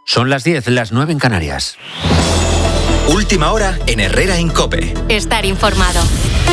Son las 10, las 9 en Canarias. Última hora en Herrera en COPE. Estar informado.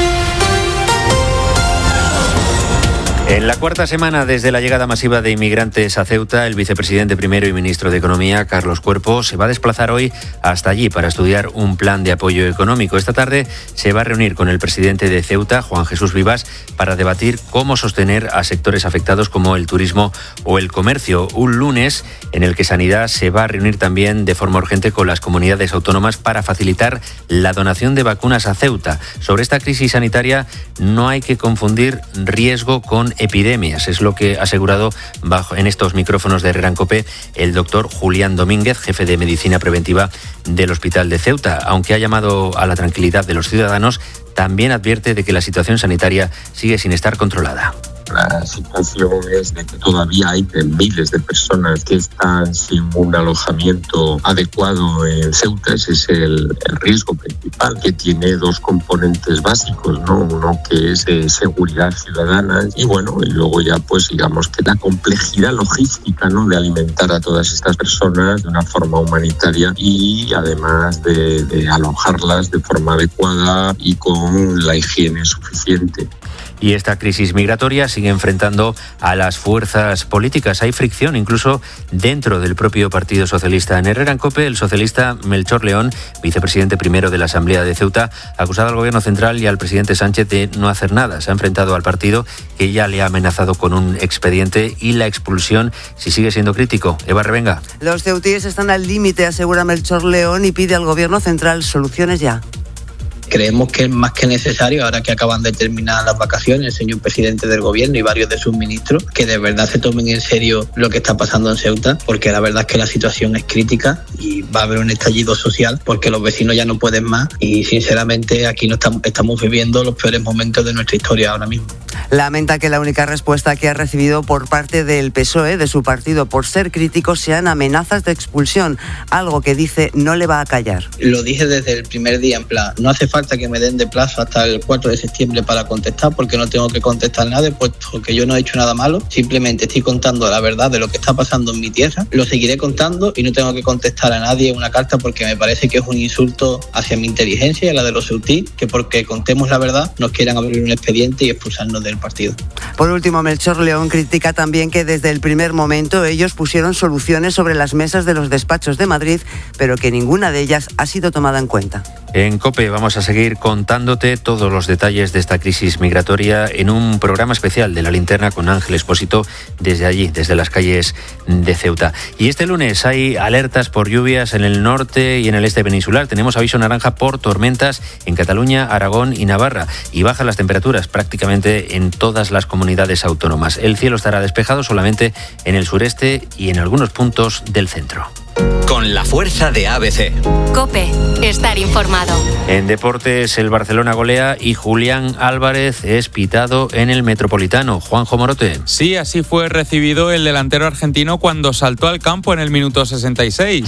En la cuarta semana desde la llegada masiva de inmigrantes a Ceuta, el vicepresidente primero y ministro de Economía, Carlos Cuerpo, se va a desplazar hoy hasta allí para estudiar un plan de apoyo económico. Esta tarde se va a reunir con el presidente de Ceuta, Juan Jesús Vivas, para debatir cómo sostener a sectores afectados como el turismo o el comercio. Un lunes en el que Sanidad se va a reunir también de forma urgente con las comunidades autónomas para facilitar la donación de vacunas a Ceuta. Sobre esta crisis sanitaria no hay que confundir riesgo con epidemias, es lo que ha asegurado en estos micrófonos de Herrera en COPE el doctor Julián Domínguez, jefe de Medicina Preventiva del Hospital de Ceuta. Aunque ha llamado a la tranquilidad de los ciudadanos, también advierte de que la situación sanitaria sigue sin estar controlada. La situación es de que todavía hay miles de personas que están sin un alojamiento adecuado en Ceuta. Ese es el riesgo principal, que tiene dos componentes básicos, ¿no? Uno que es seguridad ciudadana y luego ya digamos que la complejidad logística, ¿no? De alimentar a todas estas personas de una forma humanitaria y además de alojarlas de forma adecuada y con la higiene suficiente. Y esta crisis migratoria sigue enfrentando a las fuerzas políticas. Hay fricción incluso dentro del propio Partido Socialista. En Herrera en COPE, el socialista Melchor León, vicepresidente primero de la Asamblea de Ceuta, ha acusado al Gobierno central y al presidente Sánchez de no hacer nada. Se ha enfrentado al partido, que ya le ha amenazado con un expediente y la expulsión si sigue siendo crítico. Eva Revenga. Los ceutíes están al límite, asegura Melchor León, y pide al Gobierno central soluciones ya. Creemos que es más que necesario, ahora que acaban de terminar las vacaciones, el señor presidente del gobierno y varios de sus ministros, que de verdad se tomen en serio lo que está pasando en Ceuta, porque la verdad es que la situación es crítica y va a haber un estallido social porque los vecinos ya no pueden más y sinceramente aquí no estamos viviendo los peores momentos de nuestra historia ahora mismo. Lamenta que la única respuesta que ha recibido por parte del PSOE, de su partido, por ser crítico, sean amenazas de expulsión, algo que dice no le va a callar. Lo dije desde el primer día, en plan, no hace falta que me den de plazo hasta el 4 de septiembre para contestar, porque no tengo que contestar nada, puesto que yo no he hecho nada malo, simplemente estoy contando la verdad de lo que está pasando en mi tierra, lo seguiré contando y no tengo que contestar a nadie una carta porque me parece que es un insulto hacia mi inteligencia y a la de los ceutí, que porque contemos la verdad nos quieran abrir un expediente y expulsarnos del partido. Por último, Melchor León critica también que desde el primer momento ellos pusieron soluciones sobre las mesas de los despachos de Madrid, pero que ninguna de ellas ha sido tomada en cuenta. En COPE vamos a seguir contándote todos los detalles de esta crisis migratoria en un programa especial de La Linterna con Ángel Expósito desde allí, desde las calles de Ceuta. Y este lunes hay alertas por lluvias en el norte y en el este peninsular. Tenemos aviso naranja por tormentas en Cataluña, Aragón y Navarra. Y bajan las temperaturas prácticamente en todas las comunidades autónomas. El cielo estará despejado solamente en el sureste y en algunos puntos del centro. Con la fuerza de ABC. COPE. Estar informado. En deportes, el Barcelona golea y Julián Álvarez es pitado en el Metropolitano. Juanjo Morote. Sí, así fue recibido el delantero argentino cuando saltó al campo en el minuto 66.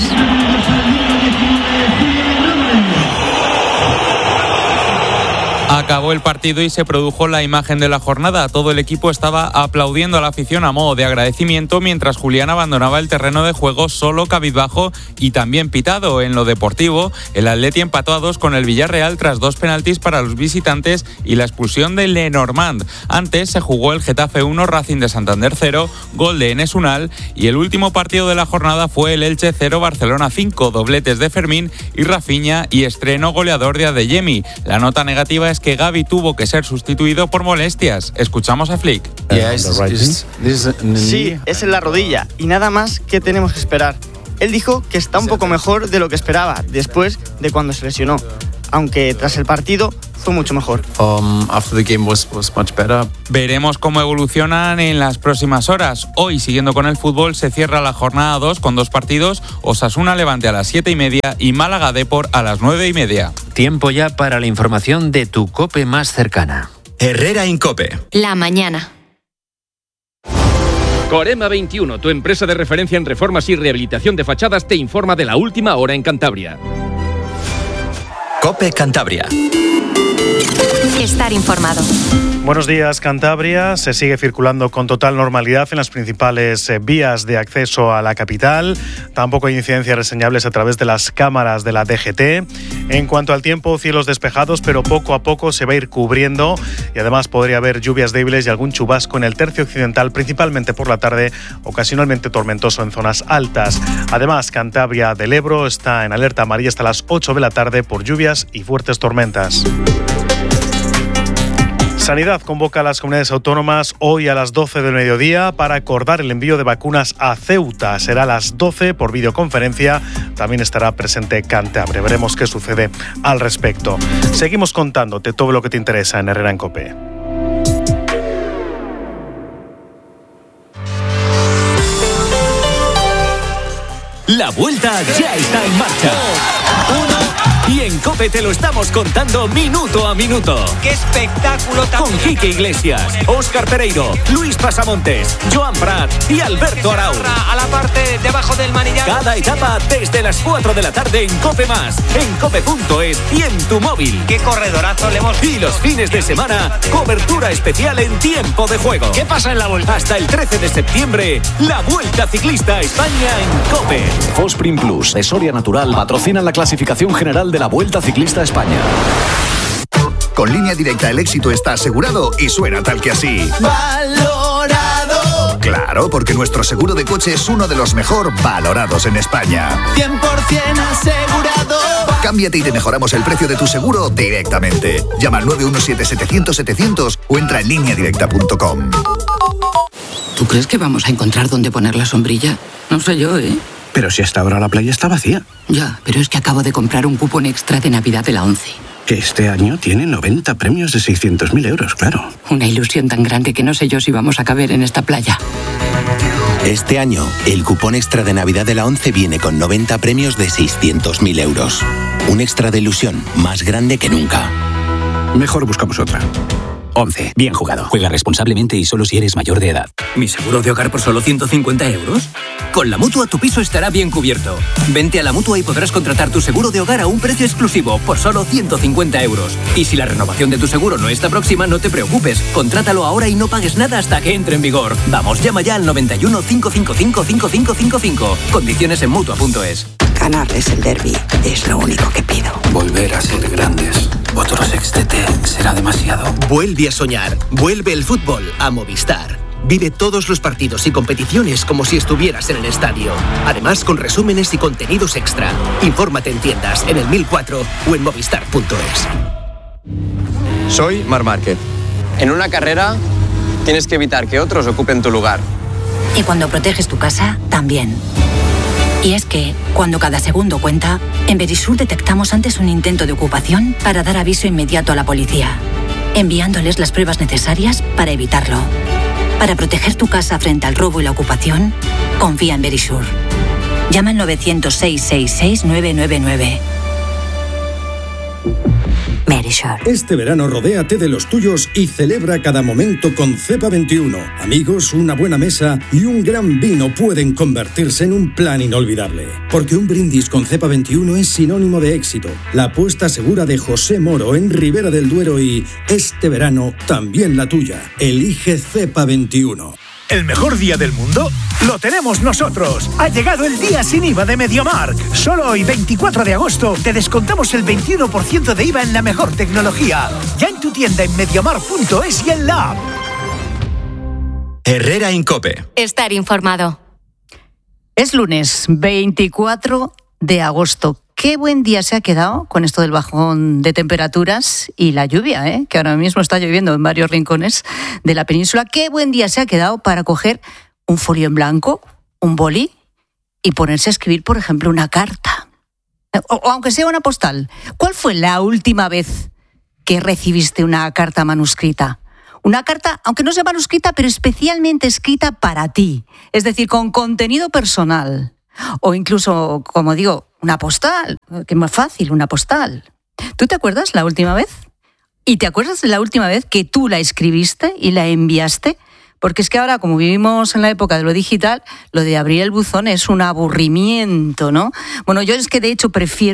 Acabó el partido y se produjo la imagen de la jornada. Todo el equipo estaba aplaudiendo a la afición a modo de agradecimiento mientras Julián abandonaba el terreno de juego solo, cabizbajo y también pitado. En lo deportivo, el Atleti empató a 2 con el Villarreal tras 2 penaltis para los visitantes y la expulsión de Lenormand. Antes se jugó el Getafe 1, Racing de Santander 0, gol de Enes Unal, y el último partido de la jornada fue el Elche 0, Barcelona 5, dobletes de Fermín y Rafinha y estreno goleador de Adeyemi. La nota negativa es que Gavi tuvo que ser sustituido por molestias. Escuchamos a Flick. Sí, es en la rodilla y nada más que tenemos que esperar. Él dijo que está un poco mejor de lo que esperaba después de cuando se lesionó, aunque tras el partido fue mucho mejor. Veremos cómo evolucionan en las próximas horas. Hoy, siguiendo con el fútbol, se cierra la jornada 2 con 2 partidos: Osasuna Levante a las 7:30 y Málaga Depor a las 9:30. Tiempo ya para la información de tu COPE más cercana. Herrera en COPE. La mañana. Corema 21, tu empresa de referencia en reformas y rehabilitación de fachadas, te informa de la última hora en Cantabria. COPE Cantabria. Estar informado. Buenos días, Cantabria. Se sigue circulando con total normalidad en las principales vías de acceso a la capital. Tampoco hay incidencias reseñables a través de las cámaras de la DGT. En cuanto al tiempo, cielos despejados, pero poco a poco se va a ir cubriendo y además podría haber lluvias débiles y algún chubasco en el tercio occidental, principalmente por la tarde, ocasionalmente tormentoso en zonas altas. Además, Cantabria del Ebro está en alerta amarilla hasta las 8 de la tarde por lluvias y fuertes tormentas. Sanidad convoca a las comunidades autónomas hoy a las 12 del mediodía para acordar el envío de vacunas a Ceuta. Será a las 12 por videoconferencia. También estará presente Cantabria. Veremos qué sucede al respecto. Seguimos contándote todo lo que te interesa en Herrera en COPE. La vuelta ya está en marcha. Y en COPE te lo estamos contando minuto a minuto. ¡Qué espectáculo tan! Con Quique Iglesias, Óscar Pereiro, Luis Pasamontes, Joan Prat y Alberto Arau. A la parte debajo del manillar. Cada etapa desde las 4 de la tarde en COPE+, en cope.es y en tu móvil. ¡Qué corredorazo le hemos! Y los fines de semana, cobertura especial en tiempo de juego. ¿Qué pasa en la vuelta? Hasta el 13 de septiembre, la Vuelta Ciclista a España en COPE. Fosprin Plus, de Soria Natural, patrocinan la clasificación general de la Vuelta Ciclista a España. Con Línea Directa el éxito está asegurado y suena tal que así. ¡Valorado! Claro, porque nuestro seguro de coche es uno de los mejor valorados en España. 100% asegurado. Cámbiate y te mejoramos el precio de tu seguro directamente. Llama al 917-700-700 o entra en lineadirecta.com. ¿Tú crees que vamos a encontrar dónde poner la sombrilla? No sé yo, ¿eh? Pero si hasta ahora la playa está vacía. Ya, pero es que acabo de comprar un cupón extra de Navidad de la ONCE. Que este año tiene 90 premios de 600.000 euros, claro. Una ilusión tan grande que no sé yo si vamos a caber en esta playa. Este año, el cupón extra de Navidad de la ONCE viene con 90 premios de 600.000 euros. Un extra de ilusión más grande que nunca. Mejor buscamos otra. ONCE. Bien jugado. Juega responsablemente y solo si eres mayor de edad. ¿Mi seguro de hogar por solo 150 euros? Con la Mutua tu piso estará bien cubierto. Vente a la Mutua y podrás contratar tu seguro de hogar a un precio exclusivo por solo 150 euros. Y si la renovación de tu seguro no está próxima, no te preocupes. Contrátalo ahora y no pagues nada hasta que entre en vigor. Vamos, llama ya al 91 555 5555. Condiciones en Mutua.es. Ganarles el derbi es lo único que pido. Volver a ser grandes. Otro sextete será demasiado. Vuelve a soñar. Vuelve el fútbol a Movistar. Vive todos los partidos y competiciones como si estuvieras en el estadio. Además, con resúmenes y contenidos extra. Infórmate en tiendas, en el 1004 o en movistar.es. Soy Marc Márquez. En una carrera tienes que evitar que otros ocupen tu lugar. Y cuando proteges tu casa, también. Y es que, cuando cada segundo cuenta, en Verisur detectamos antes un intento de ocupación para dar aviso inmediato a la policía, enviándoles las pruebas necesarias para evitarlo. Para proteger tu casa frente al robo y la ocupación, confía en Verisur. Llama al 900-666-999. Verisur. Este verano rodéate de los tuyos y celebra cada momento con Cepa 21. Amigos, una buena mesa y un gran vino pueden convertirse en un plan inolvidable. Porque un brindis con Cepa 21 es sinónimo de éxito. La apuesta segura de José Moro en Ribera del Duero y este verano también la tuya. Elige Cepa 21. ¿El mejor día del mundo? ¡Lo tenemos nosotros! Ha llegado el día sin IVA de MediaMarkt. Solo hoy, 24 de agosto, te descontamos el 21% de IVA en la mejor tecnología. Ya en tu tienda en MediaMarkt.es y en la app. Herrera en COPE. Estar informado. Es lunes, 24 de agosto. Qué buen día se ha quedado con esto del bajón de temperaturas y la lluvia, que ahora mismo está lloviendo en varios rincones de la península. Qué buen día se ha quedado para coger un folio en blanco, un boli y ponerse a escribir, por ejemplo, una carta. O aunque sea una postal. ¿Cuál fue la última vez que recibiste una carta manuscrita? Una carta, aunque no sea manuscrita, pero especialmente escrita para ti. Es decir, con contenido personal. O incluso, como digo, una postal, que es más fácil, una postal. ¿Tú te acuerdas la última vez? ¿Y te acuerdas de la última vez que tú la escribiste y la enviaste? Porque es que ahora, como vivimos en la época de lo digital, lo de abrir el buzón es un aburrimiento, ¿no? Bueno, yo es que de hecho prefiero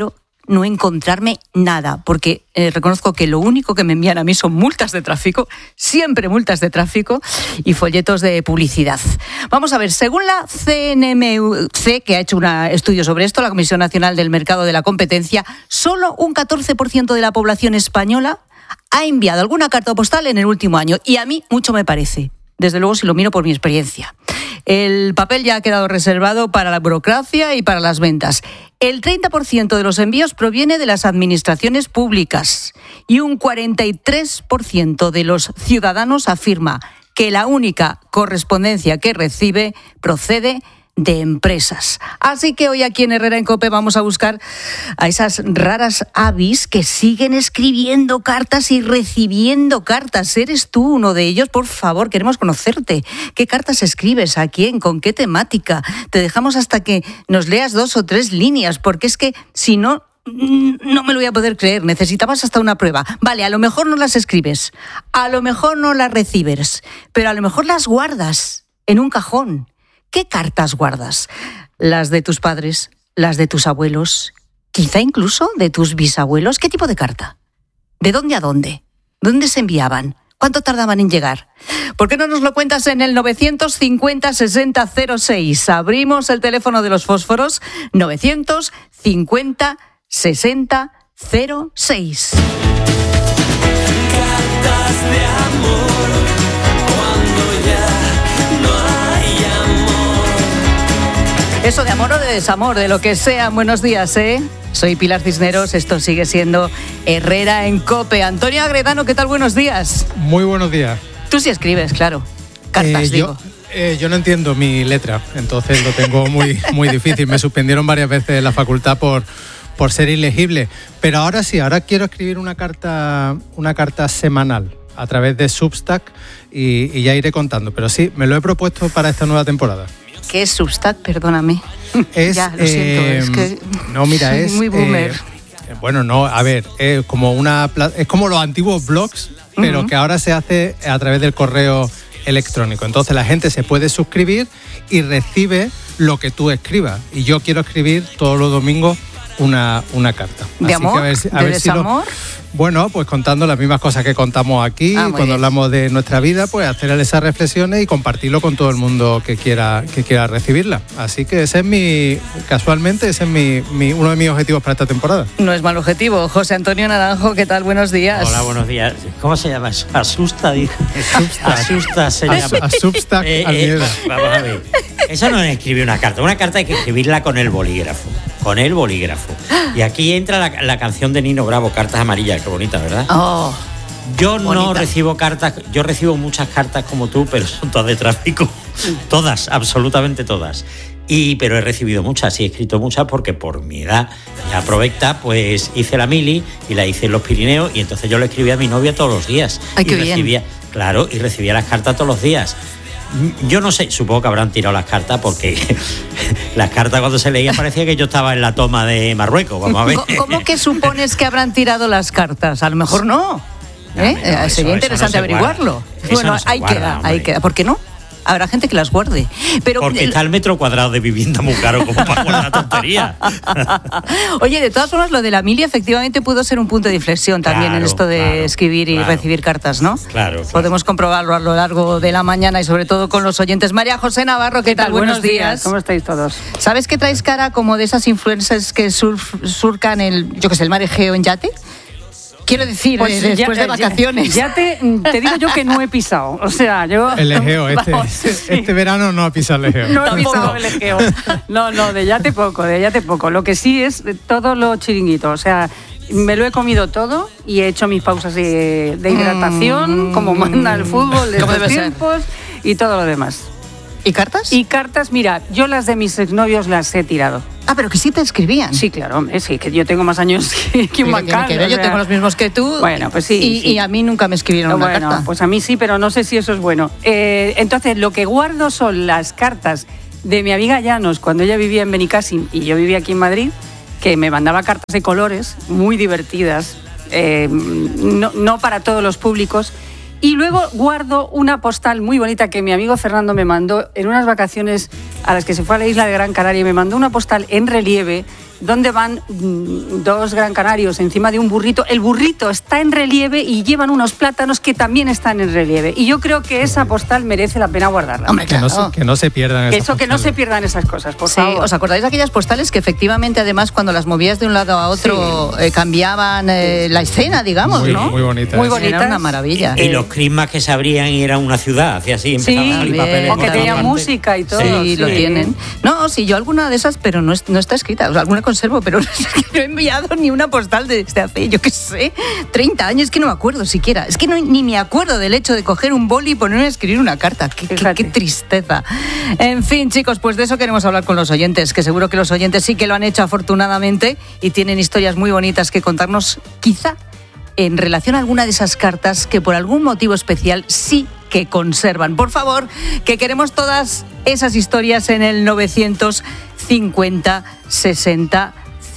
no encontrarme nada, porque reconozco que lo único que me envían a mí son multas de tráfico, siempre multas de tráfico y folletos de publicidad. Vamos a ver, según la CNMC, que ha hecho un estudio sobre esto, la Comisión Nacional del Mercado de la Competencia, solo un 14% de la población española ha enviado alguna carta postal en el último año, y a mí mucho me parece, desde luego si lo miro por mi experiencia. El papel ya ha quedado reservado para la burocracia y para las ventas. El 30% de los envíos proviene de las administraciones públicas y un 43% de los ciudadanos afirma que la única correspondencia que recibe procede de empresas. Así que hoy aquí en Herrera en COPE vamos a buscar a esas raras avis que siguen escribiendo cartas y recibiendo cartas. ¿Eres tú uno de ellos? Por favor, queremos conocerte. ¿Qué cartas escribes? ¿A quién? ¿Con qué temática? Te dejamos hasta que nos leas 2 o 3 líneas, porque es que si no, no me lo voy a poder creer. Necesitabas hasta una prueba. Vale, a lo mejor no las escribes, a lo mejor no las recibes, pero a lo mejor las guardas en un cajón. ¿Qué cartas guardas? ¿Las de tus padres? ¿Las de tus abuelos? ¿Quizá incluso de tus bisabuelos? ¿Qué tipo de carta? ¿De dónde a dónde? ¿Dónde se enviaban? ¿Cuánto tardaban en llegar? ¿Por qué no nos lo cuentas en el 950-60-06? Abrimos el teléfono de los fósforos, 950-60-06. Cartas de amor, cuando ya no hay amor. Eso de amor o de desamor, de lo que sea. Buenos días, ¿eh? Soy Pilar Cisneros, esto sigue siendo Herrera en COPE. Antonio Agredano, ¿qué tal? Buenos días. Muy buenos días. Tú sí escribes, claro. Cartas, digo. Yo no entiendo mi letra, entonces lo tengo muy, muy difícil. Me suspendieron varias veces en la facultad por ser ilegible. Pero ahora sí, ahora quiero escribir una carta semanal a través de Substack y ya iré contando. Pero sí, me lo he propuesto para esta nueva temporada. ¿Qué es Substack? Perdóname. Ya, lo siento, es que no, mira, es muy boomer. Bueno, no, a ver, es como los antiguos blogs, pero que ahora se hace a través del correo electrónico. Entonces la gente se puede suscribir y recibe lo que tú escribas. Y yo quiero escribir todos los domingos una carta. ¿De amor? ¿De desamor? Bueno, pues contando las mismas cosas que contamos aquí, cuando hablamos de nuestra vida, pues hacer esas reflexiones y compartirlo con todo el mundo que quiera recibirla. Así que ese es casualmente, ese es uno de mis objetivos para esta temporada. No es mal objetivo. José Antonio Naranjo, ¿qué tal? Buenos días. Hola, buenos días. ¿Cómo se llama eso? Asusta, dijo. Asusta se llama. Substack Almieda. Vamos a ver. Eso no es escribir una carta. Una carta hay que escribirla con el bolígrafo. Con el bolígrafo. Y aquí entra la canción de Nino Bravo, Cartas Amarillas. Qué bonita, ¿verdad? Oh, yo bonita. No recibo cartas, yo recibo muchas cartas como tú, pero son todas de tráfico. Todas, absolutamente todas. Pero he recibido muchas y he escrito muchas porque por mi edad ya provecta, pues hice la mili y la hice en los Pirineos y entonces yo le escribía a mi novia todos los días. Ay, qué bien. Claro, y recibía las cartas todos los días. Yo no sé, supongo que habrán tirado las cartas porque las cartas cuando se leían parecía que yo estaba en la toma de Marruecos, vamos a ver. ¿Cómo que supones que habrán tirado las cartas? A lo mejor no. Sería interesante averiguarlo. Bueno, ahí queda. ¿Por qué no? Habrá gente que las guarde. Pero porque está el metro cuadrado de vivienda muy caro como para guardar tontería. Oye, de todas formas, lo de la mili efectivamente pudo ser un punto de inflexión también en esto de escribir y recibir cartas, ¿no? Claro. Podemos comprobarlo a lo largo de la mañana y sobre todo con los oyentes. María José Navarro, ¿qué tal? Buenos días. ¿Cómo estáis todos? ¿Sabes que traes cara como de esas influencers que surcan el mar Egeo en yate? Quiero decir, pues después de vacaciones. Ya te digo yo que no he pisado. O sea, yo... El Egeo, este verano no ha pisado el Egeo. No he pisado el Egeo. No, de yate poco. Lo que sí es todos los chiringuitos. O sea, me lo he comido todo y he hecho mis pausas de hidratación, como manda el fútbol de estos tiempos y todo lo demás. ¿Y cartas? Y cartas, mira, yo las de mis exnovios las he tirado. Ah, pero que sí te escribían. Sí, claro, sí, que yo tengo más años que un bancal. Yo tengo los mismos que tú. Bueno, pues sí. Y a mí nunca me escribieron una carta. Bueno, pues a mí sí, pero no sé si eso es bueno. Entonces, lo que guardo son las cartas de mi amiga Llanos cuando ella vivía en Benicàssim y yo vivía aquí en Madrid, que me mandaba cartas de colores muy divertidas, no para todos los públicos. Y luego guardo una postal muy bonita que mi amigo Fernando me mandó en unas vacaciones a las que se fue a la isla de Gran Canaria y me mandó una postal en relieve donde van dos gran canarios encima de un burrito. El burrito está en relieve y llevan unos plátanos que también están en relieve. Y yo creo que esa postal merece la pena guardarla. Hombre, claro. Que no se pierdan que no se pierdan esas cosas, por favor. ¿Os acordáis de aquellas postales que efectivamente, además, cuando las movías de un lado a otro, cambiaban la escena, digamos, ¿no? Muy bonitas. Muy bonitas. Era una maravilla. Y los crismas que se abrían y era una ciudad, y así empezaban a salir papeles. O que tenía música y todo. Sí, lo tienen. No, sí, yo alguna de esas, pero no está escrita. O sea, alguna conservo, pero no he enviado ni una postal desde hace, yo qué sé, 30 años, que no me acuerdo siquiera. Es que ni me acuerdo del hecho de coger un boli y ponerme a escribir una carta. Qué tristeza. En fin, chicos, pues de eso queremos hablar con los oyentes, que seguro que los oyentes sí que lo han hecho afortunadamente y tienen historias muy bonitas que contarnos, quizá en relación a alguna de esas cartas que por algún motivo especial sí que conservan. Por favor, que queremos todas esas historias en el 950 60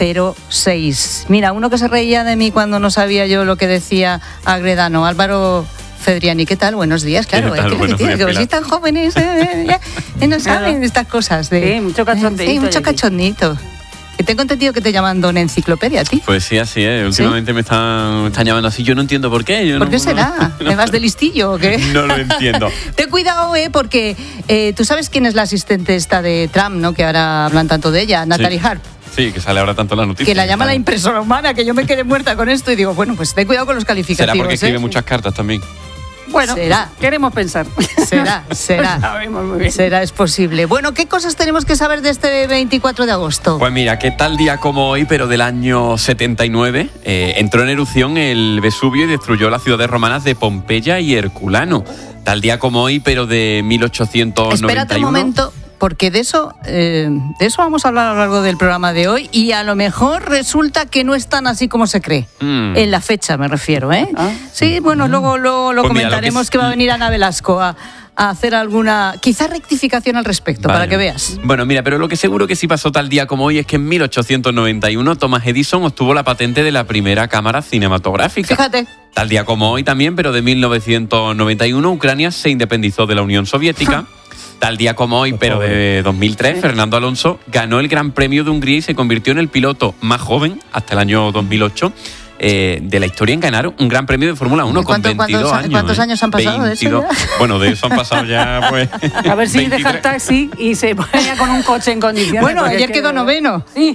06. Mira, uno que se reía de mí cuando no sabía yo lo que decía Agredano, Álvaro Fedriani. ¿Qué tal? Buenos días, claro. ¿Qué tal? Buenos días, que sois tan jóvenes, ya no saben estas cosas. Sí, mucho cachondito. Sí, mucho cachondito. Que tengo entendido que te llaman Don Enciclopedia a ti. Pues sí, así es. Últimamente me están llamando así. Yo no entiendo por qué. ¿Por qué será? ¿Me vas de listillo o qué? No lo entiendo. Ten cuidado, porque tú sabes quién es la asistente esta de Trump, ¿no? Que ahora hablan tanto de ella, Natalie Harp. Sí, que sale ahora tanto la noticia. Que la llama la impresora humana, que yo me quedé muerta con esto y digo, bueno, pues ten cuidado con los calificativos. Será porque escribe muchas cartas también. Bueno, será. Queremos pensar. Será. Sabemos muy bien. Será, es posible. Bueno, ¿qué cosas tenemos que saber de este 24 de agosto? Pues mira, que tal día como hoy, pero del año 79, entró en erupción el Vesubio y destruyó las ciudades romanas de Pompeya y Herculano. Tal día como hoy, pero de 1891. Espérate un momento. Porque de eso vamos a hablar a lo largo del programa de hoy y a lo mejor resulta que no es tan así como se cree. En la fecha me refiero, ¿eh? Sí, bueno, luego lo pues comentaremos, mira, que va a venir Ana Velasco a hacer alguna, quizá rectificación al respecto, vale, para que veas. Bueno, mira, pero lo que seguro que sí pasó tal día como hoy es que en 1891 Thomas Edison obtuvo la patente de la primera cámara cinematográfica. Fíjate. Tal día como hoy también, pero de 1991, Ucrania se independizó de la Unión Soviética. Tal día como hoy, pero de 2003, Fernando Alonso ganó el Gran Premio de Hungría y se convirtió en el piloto más joven, hasta el año 2008, de la historia en ganar un Gran Premio de Fórmula 1 con 22 años. ¿Cuántos años han pasado 22, de eso ya? Bueno, de eso han pasado ya, pues... A ver si 23. Deja el taxi y se ponía con un coche en condiciones. Bueno, ayer quedó noveno. Sí.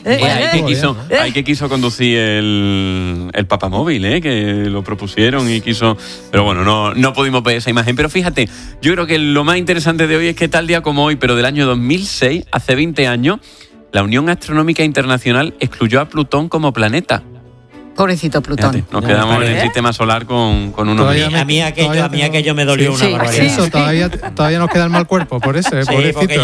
Hay que quiso conducir el papamóvil, que lo propusieron y quiso... Pero bueno, no pudimos ver esa imagen. Pero fíjate, yo creo que lo más interesante de hoy es que tal día como hoy, pero del año 2006, hace 20 años, la Unión Astronómica Internacional excluyó a Plutón como planeta. Pobrecito Plutón. Fíjate, nos quedamos en el sistema solar con uno. A mí aquello me dolió una barbaridad. Eso, todavía nos queda el mal cuerpo, por eso. Sí, pobrecito, porque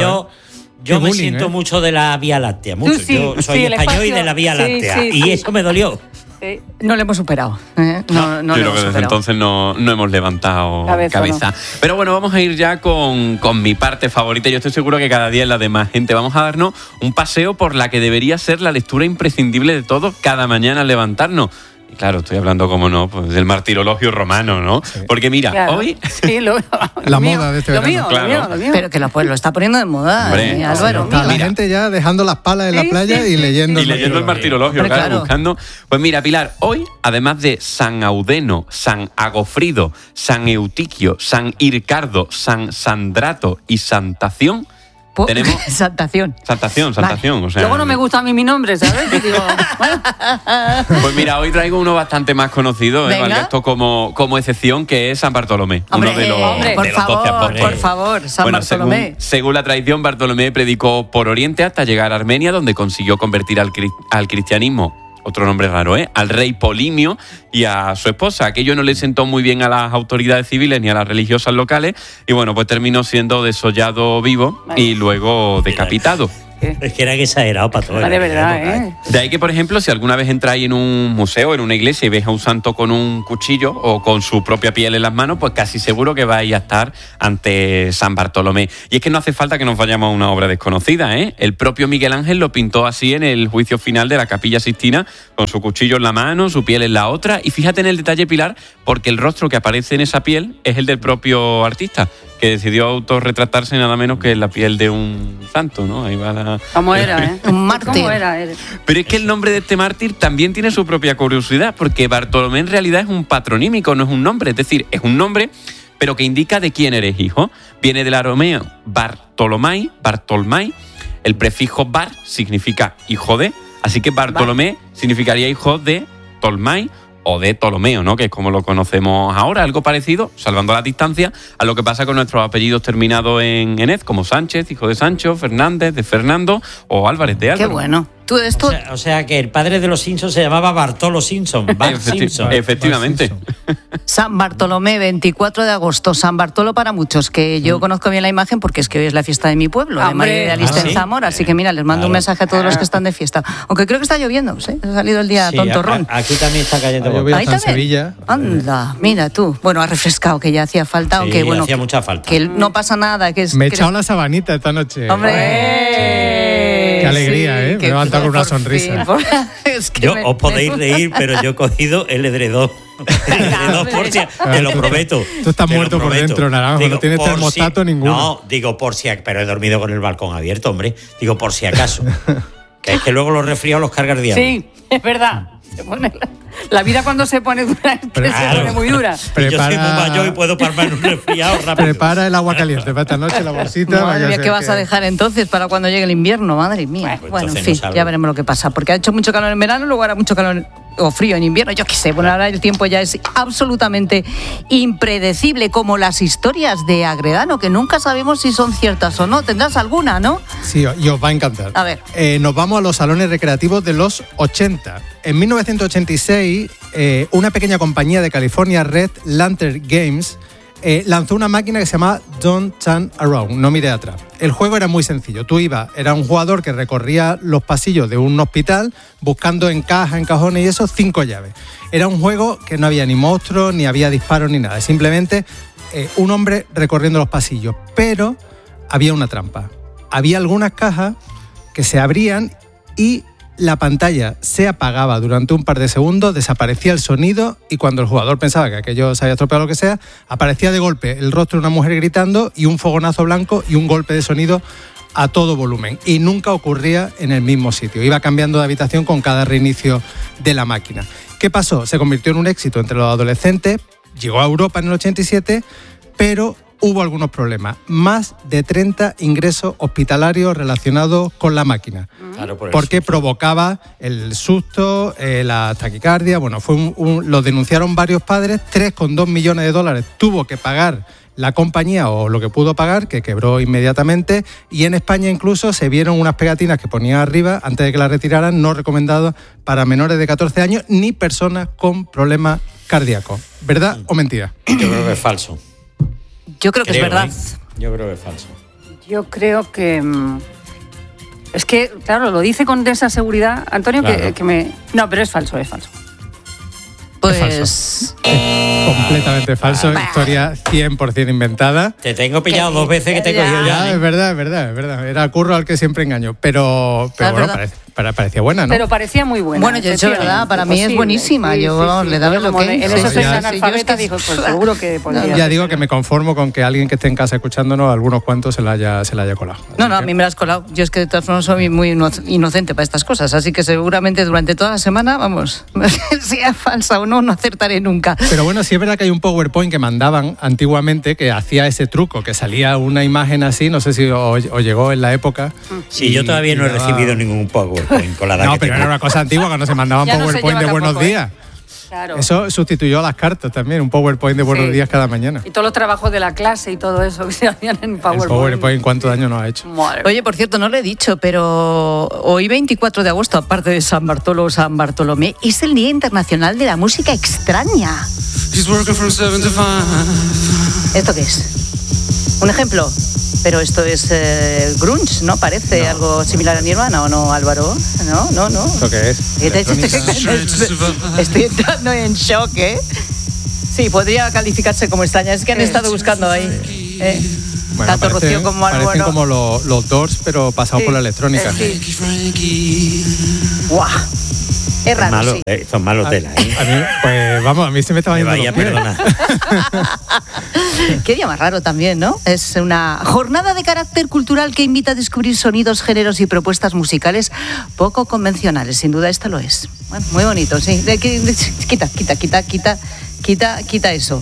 yo me siento mucho de la Vía Láctea, mucho. Yo soy español y de la Vía Láctea. Y eso me dolió. No lo hemos superado. No yo creo que desde entonces no hemos levantado cabeza. No. Pero bueno, vamos a ir ya con mi parte favorita. Yo estoy seguro que cada día es la de más gente. Vamos a darnos un paseo por la que debería ser la lectura imprescindible de todos cada mañana al levantarnos. Y claro, estoy hablando, como no, pues del martirologio romano, ¿no? Sí. Porque mira, claro. Hoy... Sí, la moda de este verano. Lo mío. Pero que lo está poniendo de moda, hombre, Álvaro. Está la gente ya dejando las palas en la playa y leyendo el martirologio, claro, buscando. Pues mira, Pilar, hoy, además de San Audeno, San Agofrido, San Eutiquio, San Ircardo, San Sandrato y Santación, tenemos Santación. Vale. O sea, luego no me gusta a mí mi nombre, ¿sabes? Digo, bueno. Pues mira, hoy traigo uno bastante más conocido, valga esto como excepción, que es San Bartolomé. Hombre, uno de los 12 apóstoles. Por favor, San Bartolomé. Según la tradición, Bartolomé predicó por Oriente hasta llegar a Armenia, donde consiguió convertir al cristianismo, otro nombre raro, al rey Polimio y a su esposa. Aquello no le sentó muy bien a las autoridades civiles ni a las religiosas locales y bueno, pues terminó siendo desollado vivo y luego decapitado. Es que era exagerado para todo. De verdad, De ahí que, por ejemplo, si alguna vez entráis en un museo, en una iglesia y veis a un santo con un cuchillo o con su propia piel en las manos, pues casi seguro que vais a estar ante San Bartolomé. Y es que no hace falta que nos vayamos a una obra desconocida, El propio Miguel Ángel lo pintó así en el juicio final de la Capilla Sixtina, con su cuchillo en la mano, su piel en la otra. Y fíjate en el detalle, Pilar, porque el rostro que aparece en esa piel es el del propio artista. que decidió autorretratarse nada menos que en la piel de un santo, ¿no? Ahí va la... ¿Cómo era, eh? Un mártir. ¿Cómo era? Pero es que el nombre de este mártir también tiene su propia curiosidad, porque Bartolomé en realidad es un patronímico, no es un nombre. Es decir, es un nombre, pero que indica de quién eres hijo. Viene del arameo Bartolomai. El prefijo bar significa hijo de, así que Bartolomé significaría hijo de Tolmai o de Ptolomeo, ¿no? Que es como lo conocemos ahora, algo parecido, salvando la distancia, a lo que pasa con nuestros apellidos terminados en ez, como Sánchez, hijo de Sancho, Fernández, de Fernando o Álvarez de Álvaro. Qué bueno. ¿Tú esto? O sea que el padre de los Simpsons se llamaba Bartolo Simpson. Simpson. Efectivamente. San Bartolomé, 24 de agosto. San Bartolo para muchos, que yo conozco bien la imagen porque es que hoy es la fiesta de mi pueblo, de María de Aliste en Zamora. Así que mira, les mando un mensaje a todos los que están de fiesta. Aunque creo que está lloviendo, ¿sí? Ha salido el día tontorrón. Aquí también está cayendo. Ahí también. Sevilla. Anda, mira tú. Bueno, ha refrescado, que ya hacía falta, sí, aunque bueno. Hacía mucha falta. Que no pasa nada. Que es, me he echado la sabanita esta noche. ¡Hombre! Qué alegría, ¿eh? Me he levantado con una sonrisa. Es que os podéis reír, pero yo he cogido el edredón. Te lo prometo. Tú estás muerto por dentro, Naranjo. Digo, no tienes termostato ninguno. No, digo por si acaso. Pero he dormido con el balcón abierto, hombre. Digo por si acaso. Que es que luego los resfriados los carga el diablo. Sí, es verdad. Se pone la vida cuando se pone dura es que se pone muy dura. Yo soy muy mayor y puedo pararme en un resfriado rápido. Prepara el agua caliente para esta noche, la bolsita. Madre mía, ¿qué vas a dejar entonces para cuando llegue el invierno? Madre mía. Bueno, en fin, ya veremos lo que pasa. Porque ha hecho mucho calor en verano, luego hará mucho calor o frío en invierno, yo qué sé. Bueno, ahora el tiempo ya es absolutamente impredecible, como las historias de Agredano, que nunca sabemos si son ciertas o no. ¿Tendrás alguna, no? Sí, y os va a encantar. A ver. Nos vamos a los salones recreativos de los 80. En 1986, una pequeña compañía de California, Red Lantern Games, lanzó una máquina que se llamaba Don't Turn Around, no mire atrás. El juego era muy sencillo. Tú era un jugador que recorría los pasillos de un hospital buscando en cajas, en cajones y eso, 5 llaves. Era un juego que no había ni monstruos, ni había disparos, ni nada. Simplemente un hombre recorriendo los pasillos. Pero había una trampa. Había algunas cajas que se abrían y la pantalla se apagaba durante un par de segundos, desaparecía el sonido y cuando el jugador pensaba que aquello se había estropeado o lo que sea, aparecía de golpe el rostro de una mujer gritando y un fogonazo blanco y un golpe de sonido a todo volumen. Y nunca ocurría en el mismo sitio. Iba cambiando de habitación con cada reinicio de la máquina. ¿Qué pasó? Se convirtió en un éxito entre los adolescentes, llegó a Europa en el 87, pero hubo algunos problemas. Más de 30 ingresos hospitalarios relacionados con la máquina. Claro, porque provocaba el susto, la taquicardia. Bueno, lo denunciaron varios padres. 3,2 millones de dólares tuvo que pagar la compañía, o lo que pudo pagar, que quebró inmediatamente. Y en España incluso se vieron unas pegatinas que ponía arriba, antes de que la retiraran, no recomendadas para menores de 14 años ni personas con problemas cardíacos. ¿Verdad o mentira? Yo creo que es falso. Yo creo que es verdad. Yo creo que es falso. Yo creo que... Es que, claro, lo dice con esa seguridad, Antonio, claro. que me... No, pero es falso. Pues... Es completamente falso, historia 100% inventada. Te tengo pillado 2 veces que te he cogido ya. Es verdad. Era Curro al que siempre engaño. Pero bueno, parecía buena, ¿no? Pero parecía muy buena. Bueno, yo he verdad, para mí es buenísima. Sí, yo le daba lo que... En eso soy analfabeta, dijo, pues seguro que podría. Ya digo que me conformo con que alguien que esté en casa escuchándonos, algunos cuantos se la haya colado. No, a mí me la has colado. Yo es que de todas formas soy muy inocente para estas cosas, así que seguramente durante toda la semana, vamos, sea falsa o no acertaré nunca. Pero bueno, sí es verdad que hay un PowerPoint que mandaban antiguamente que hacía ese truco, que salía una imagen así, no sé si os llegó en la época. Sí, yo todavía no he recibido ningún PowerPoint con la edad No, que pero tengo. era una cosa antigua cuando se mandaban PowerPoint de buenos días. Claro. Eso sustituyó a las cartas también, un PowerPoint de buenos días cada mañana. Y todos los trabajos de la clase y todo eso que se hacían en PowerPoint. El PowerPoint, ¿cuánto daño nos ha hecho? Oye, por cierto, no lo he dicho, pero hoy 24 de agosto, aparte de San Bartolomé, es el Día Internacional de la Música Extraña. ¿Esto qué es? ¿Un ejemplo? Pero esto es grunge, ¿no? Parece algo similar a Nirvana, ¿o no, Álvaro? No. ¿Esto qué es? Estoy entrando en shock, ¿eh? Sí, podría calificarse como extraña. Es que han estado buscando ahí. Bueno, tanto Rocío como Álvaro. Parecen como los Doors, pero pasados por la electrónica. ¡Guau! Es raro, malo, sí. Esto es malo tela, ¿eh? A mí, pues vamos, a mí se me estaba yendo los pies. Perdona. Qué día más raro también, ¿no? Es una jornada de carácter cultural que invita a descubrir sonidos, géneros y propuestas musicales poco convencionales. Sin duda, esta lo es. Bueno, muy bonito, sí. Quita eso.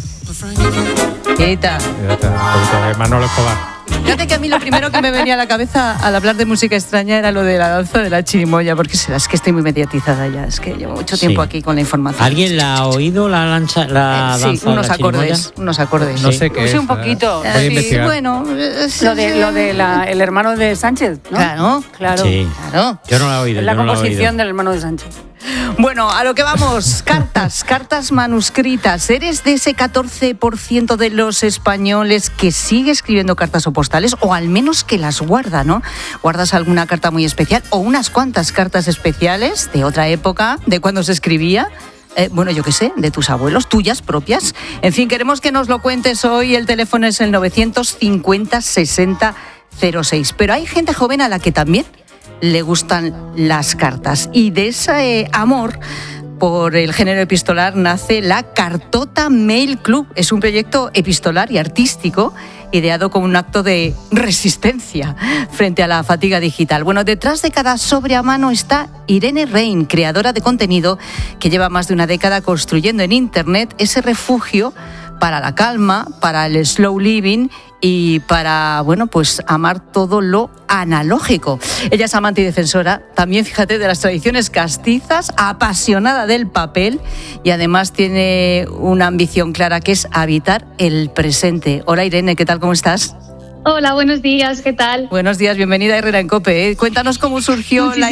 Quita. Manolo Escobar. Fíjate que a mí lo primero que me venía a la cabeza al hablar de música extraña era lo de la danza de la chirimoya, porque es que estoy muy mediatizada ya, es que llevo mucho tiempo aquí con la información. ¿Alguien la ha oído, la danza Sí, de la unos acordes. No sé qué es. Sí, un poquito. Voy a investigar. Bueno, Lo de el hermano de Sánchez, ¿no? Claro. Sí. Claro. Yo no la he oído. Es la yo no la he composición oído. del hermano de Sánchez. Bueno, a lo que vamos, cartas manuscritas. ¿Eres de ese 14% de los españoles que sigue escribiendo cartas o postales, o al menos que las guarda, ¿no? ¿Guardas alguna carta muy especial o unas cuantas cartas especiales de otra época, de cuando se escribía? Bueno, yo qué sé, de tus abuelos, tuyas propias. En fin, queremos que nos lo cuentes hoy. El teléfono es el 950 60 06. Pero hay gente joven a la que también le gustan las cartas, y de ese amor por el género epistolar nace la Cartota Mail Club. Es un proyecto epistolar y artístico ideado como un acto de resistencia frente a la fatiga digital. Bueno, detrás de cada sobre a mano está Irene Rein, creadora de contenido que lleva más de una década construyendo en Internet ese refugio para la calma, para el slow living y para, bueno, pues amar todo lo analógico. Ella es amante y defensora también, fíjate, de las tradiciones castizas, apasionada del papel, y además tiene una ambición clara, que es habitar el presente. Hola Irene, ¿qué tal? ¿Cómo estás? Hola, buenos días, ¿qué tal? Buenos días, bienvenida a Herrera en COPE. Cuéntanos cómo surgió la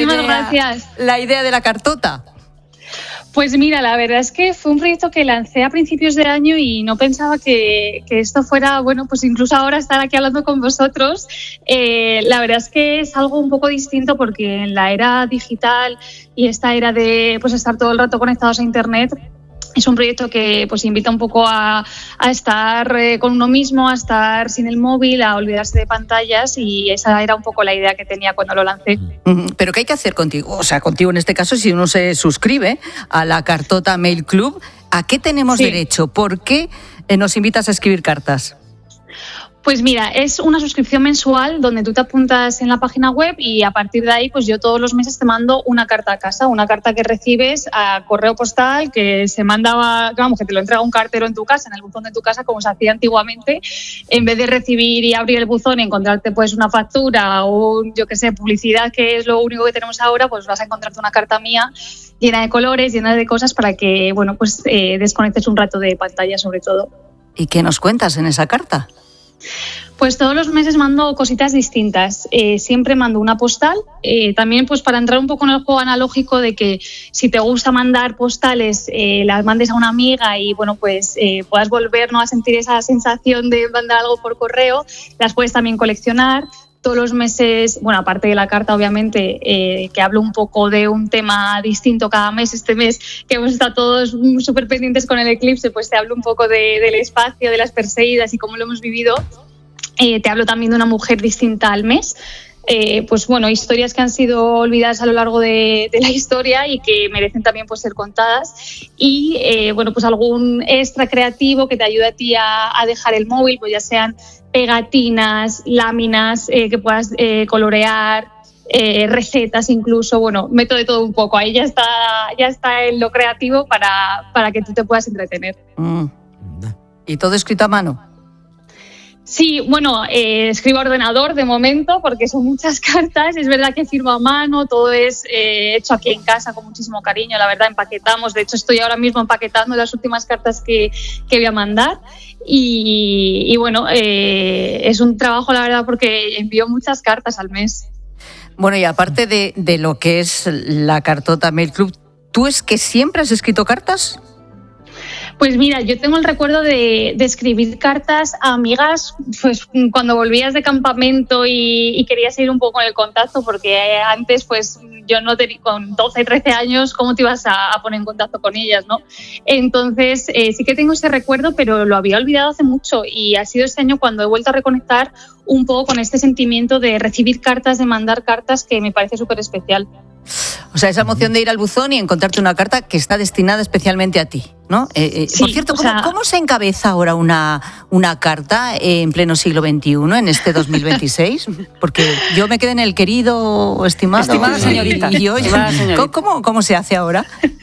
idea de la cartota. Pues mira, la verdad es que fue un proyecto que lancé a principios de año y no pensaba que esto fuera, bueno, pues incluso ahora estar aquí hablando con vosotros. La verdad es que es algo un poco distinto, porque en la era digital y esta era de pues estar todo el rato conectados a Internet, es un proyecto que pues invita un poco a estar con uno mismo, a estar sin el móvil, a olvidarse de pantallas, y esa era un poco la idea que tenía cuando lo lancé. ¿Pero qué hay que hacer contigo? O sea, contigo en este caso, si uno se suscribe a la Cartota Mail Club, ¿a qué tenemos derecho? ¿Por qué nos invitas a escribir cartas? Pues mira, es una suscripción mensual donde tú te apuntas en la página web, y a partir de ahí pues yo todos los meses te mando una carta a casa, una carta que recibes a correo postal, que se mandaba, vamos, que te lo entrega un cartero en tu casa, en el buzón de tu casa, como se hacía antiguamente. En vez de recibir y abrir el buzón y encontrarte pues una factura o, yo qué sé, publicidad, que es lo único que tenemos ahora, pues vas a encontrarte una carta mía llena de colores, llena de cosas, para que, bueno, pues desconectes un rato de pantalla sobre todo. ¿Y qué nos cuentas en esa carta? Pues todos los meses mando cositas distintas. Siempre mando una postal, también pues para entrar un poco en el juego analógico de que si te gusta mandar postales, las mandes a una amiga y bueno, pues puedas volver, ¿no?, a sentir esa sensación de mandar algo por correo. Las puedes también coleccionar. Todos los meses, bueno, aparte de la carta, obviamente, que hablo un poco de un tema distinto cada mes. Este mes que hemos estado todos súper pendientes con el eclipse, pues te hablo un poco del espacio, de las Perseidas y cómo lo hemos vivido. Te hablo también de una mujer distinta al mes. Pues bueno, historias que han sido olvidadas a lo largo de la historia y que merecen también pues ser contadas. Y bueno, pues algún extra creativo que te ayude a ti a dejar el móvil, pues ya sean pegatinas, láminas que puedas colorear, recetas incluso. Bueno, meto de todo un poco. Ahí ya está en lo creativo para que tú te puedas entretener. ¿Y todo escrito a mano? Sí, bueno, escribo a ordenador de momento porque son muchas cartas. Es verdad que firmo a mano, todo es hecho aquí en casa con muchísimo cariño. La verdad, empaquetamos. De hecho, estoy ahora mismo empaquetando las últimas cartas que voy a mandar. Y bueno, es un trabajo, la verdad, porque envío muchas cartas al mes. Bueno, y aparte de lo que es la Cartota Mail Club, ¿tú es que siempre has escrito cartas? Pues mira, yo tengo el recuerdo de escribir cartas a amigas pues cuando volvías de campamento y querías ir un poco en el contacto, porque antes pues yo no con 12, 13 años, ¿cómo te ibas a poner en contacto con ellas, no? Entonces, sí que tengo ese recuerdo, pero lo había olvidado hace mucho y ha sido este año cuando he vuelto a reconectar un poco con este sentimiento de recibir cartas, de mandar cartas, que me parece súper especial. O sea, esa emoción de ir al buzón y encontrarte una carta que está destinada especialmente a ti, ¿no? Sí, por cierto, ¿cómo se encabeza ahora una carta en pleno siglo XXI, en este 2026? Porque yo me quedé en el querido, estimada señorita. Y oye, ¿cómo se hace ahora?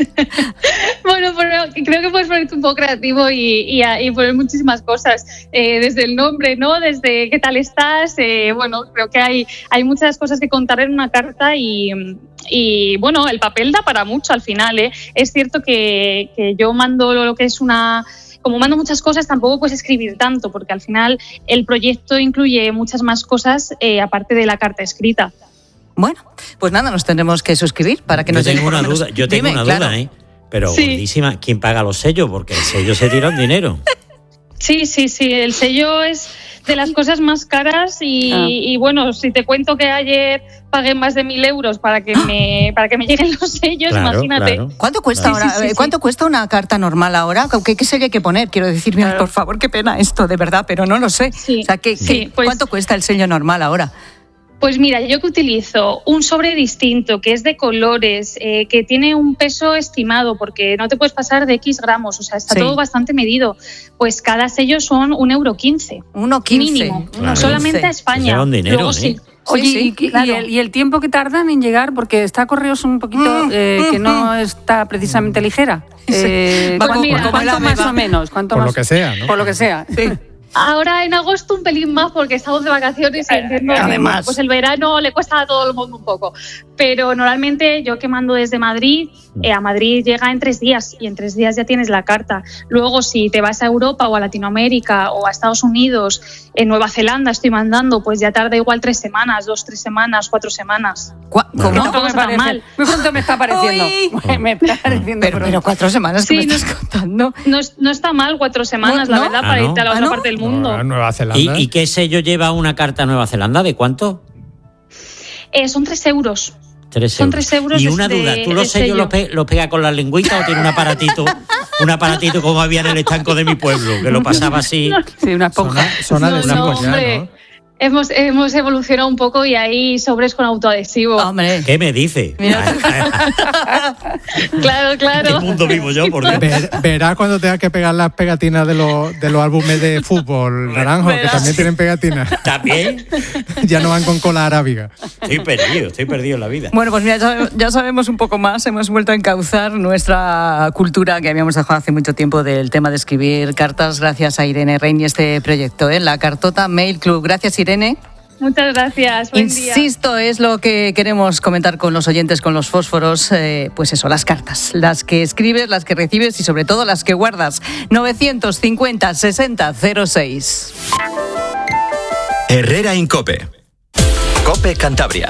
Bueno, pero creo que puedes ponerte un poco creativo y poner muchísimas cosas. Desde el nombre, ¿no? Desde qué tal estás. Bueno, creo que hay muchas cosas que contar en una carta y bueno, el papel da para mucho al final, ¿eh? Es cierto que yo mando lo que es como mando muchas cosas, tampoco puedes escribir tanto, porque al final el proyecto incluye muchas más cosas aparte de la carta escrita. Bueno, pues nada, nos tendremos que suscribir para que nos Yo tengo una duda, ¿eh? Pero gordísima, ¿quién paga los sellos? Porque el sello se tira un dinero. Sí, el sello es de las cosas más caras y bueno, si te cuento que ayer pagué más de 1.000 euros para que me lleguen los sellos, claro, imagínate. Claro. ¿Cuánto cuesta ahora? Sí. ¿Cuánto cuesta una carta normal ahora? ¿Qué sello hay que poner? Quiero decir, mira, por favor, qué pena esto, de verdad, pero no lo sé. Sí. O sea, ¿cuánto cuesta el sello normal ahora? Pues mira, yo que utilizo un sobre distinto, que es de colores, que tiene un peso estimado, porque no te puedes pasar de X gramos, o sea, está todo bastante medido. Pues cada sello son 1,15 €. 1,15 mínimo, claro. Solamente a España. Lleva un dinero, luego, sí. Oye, y el tiempo que tardan en llegar, porque está Correos un poquito que no está precisamente ligera. ¿Cuánto más o menos? Por lo que sea, ¿no? Por lo que sea, sí. Ahora en agosto un pelín más porque estamos de vacaciones y entiendo que pues el verano le cuesta a todo el mundo un poco. Pero normalmente yo que mando desde Madrid, a Madrid llega en 3 días y en 3 días ya tienes la carta. Luego si te vas a Europa o a Latinoamérica o a Estados Unidos, en Nueva Zelanda estoy mandando, pues ya tarda igual 3 semanas, 2, 3 semanas, 4 semanas. ¿Cómo? No está mal. Muy pronto me está pareciendo. Me está pareciendo. Pero 4 semanas que me estás contando. No está mal 4 semanas, la verdad, para irte a la otra parte del mundo. No, Nueva Zelanda. ¿Y qué sello lleva una carta a Nueva Zelanda? ¿De cuánto? Son 3 euros. 3 Son 3 euros. Y una duda, ¿tú los sellos los pegas con la lengüita o tiene un aparatito como había en el estanco de mi pueblo, que lo pasaba así? Sí, una esponja. Son adhesivos ya, ¿no? Hemos evolucionado un poco y hay sobres con autoadhesivo. Hombre. ¿Qué me dice? Claro. ¿Qué mundo vivo yo, por Dios? Verás cuando tengas que pegar las pegatinas de los álbumes de fútbol, Naranjo, que también tienen pegatinas. ¿También? Ya no van con cola arábiga. Estoy perdido en la vida. Bueno, pues mira, ya sabemos un poco más. Hemos vuelto a encauzar nuestra cultura que habíamos dejado hace mucho tiempo del tema de escribir cartas, gracias a Irene Rein y este proyecto, la Cartota Mail Club. Gracias, Irene. Muchas gracias. Buen día. Insisto, es lo que queremos comentar con los oyentes, con los fósforos, pues eso, las cartas, las que escribes, las que recibes y sobre todo las que guardas. 950 60 06. Herrera Incope. Cope Cantabria.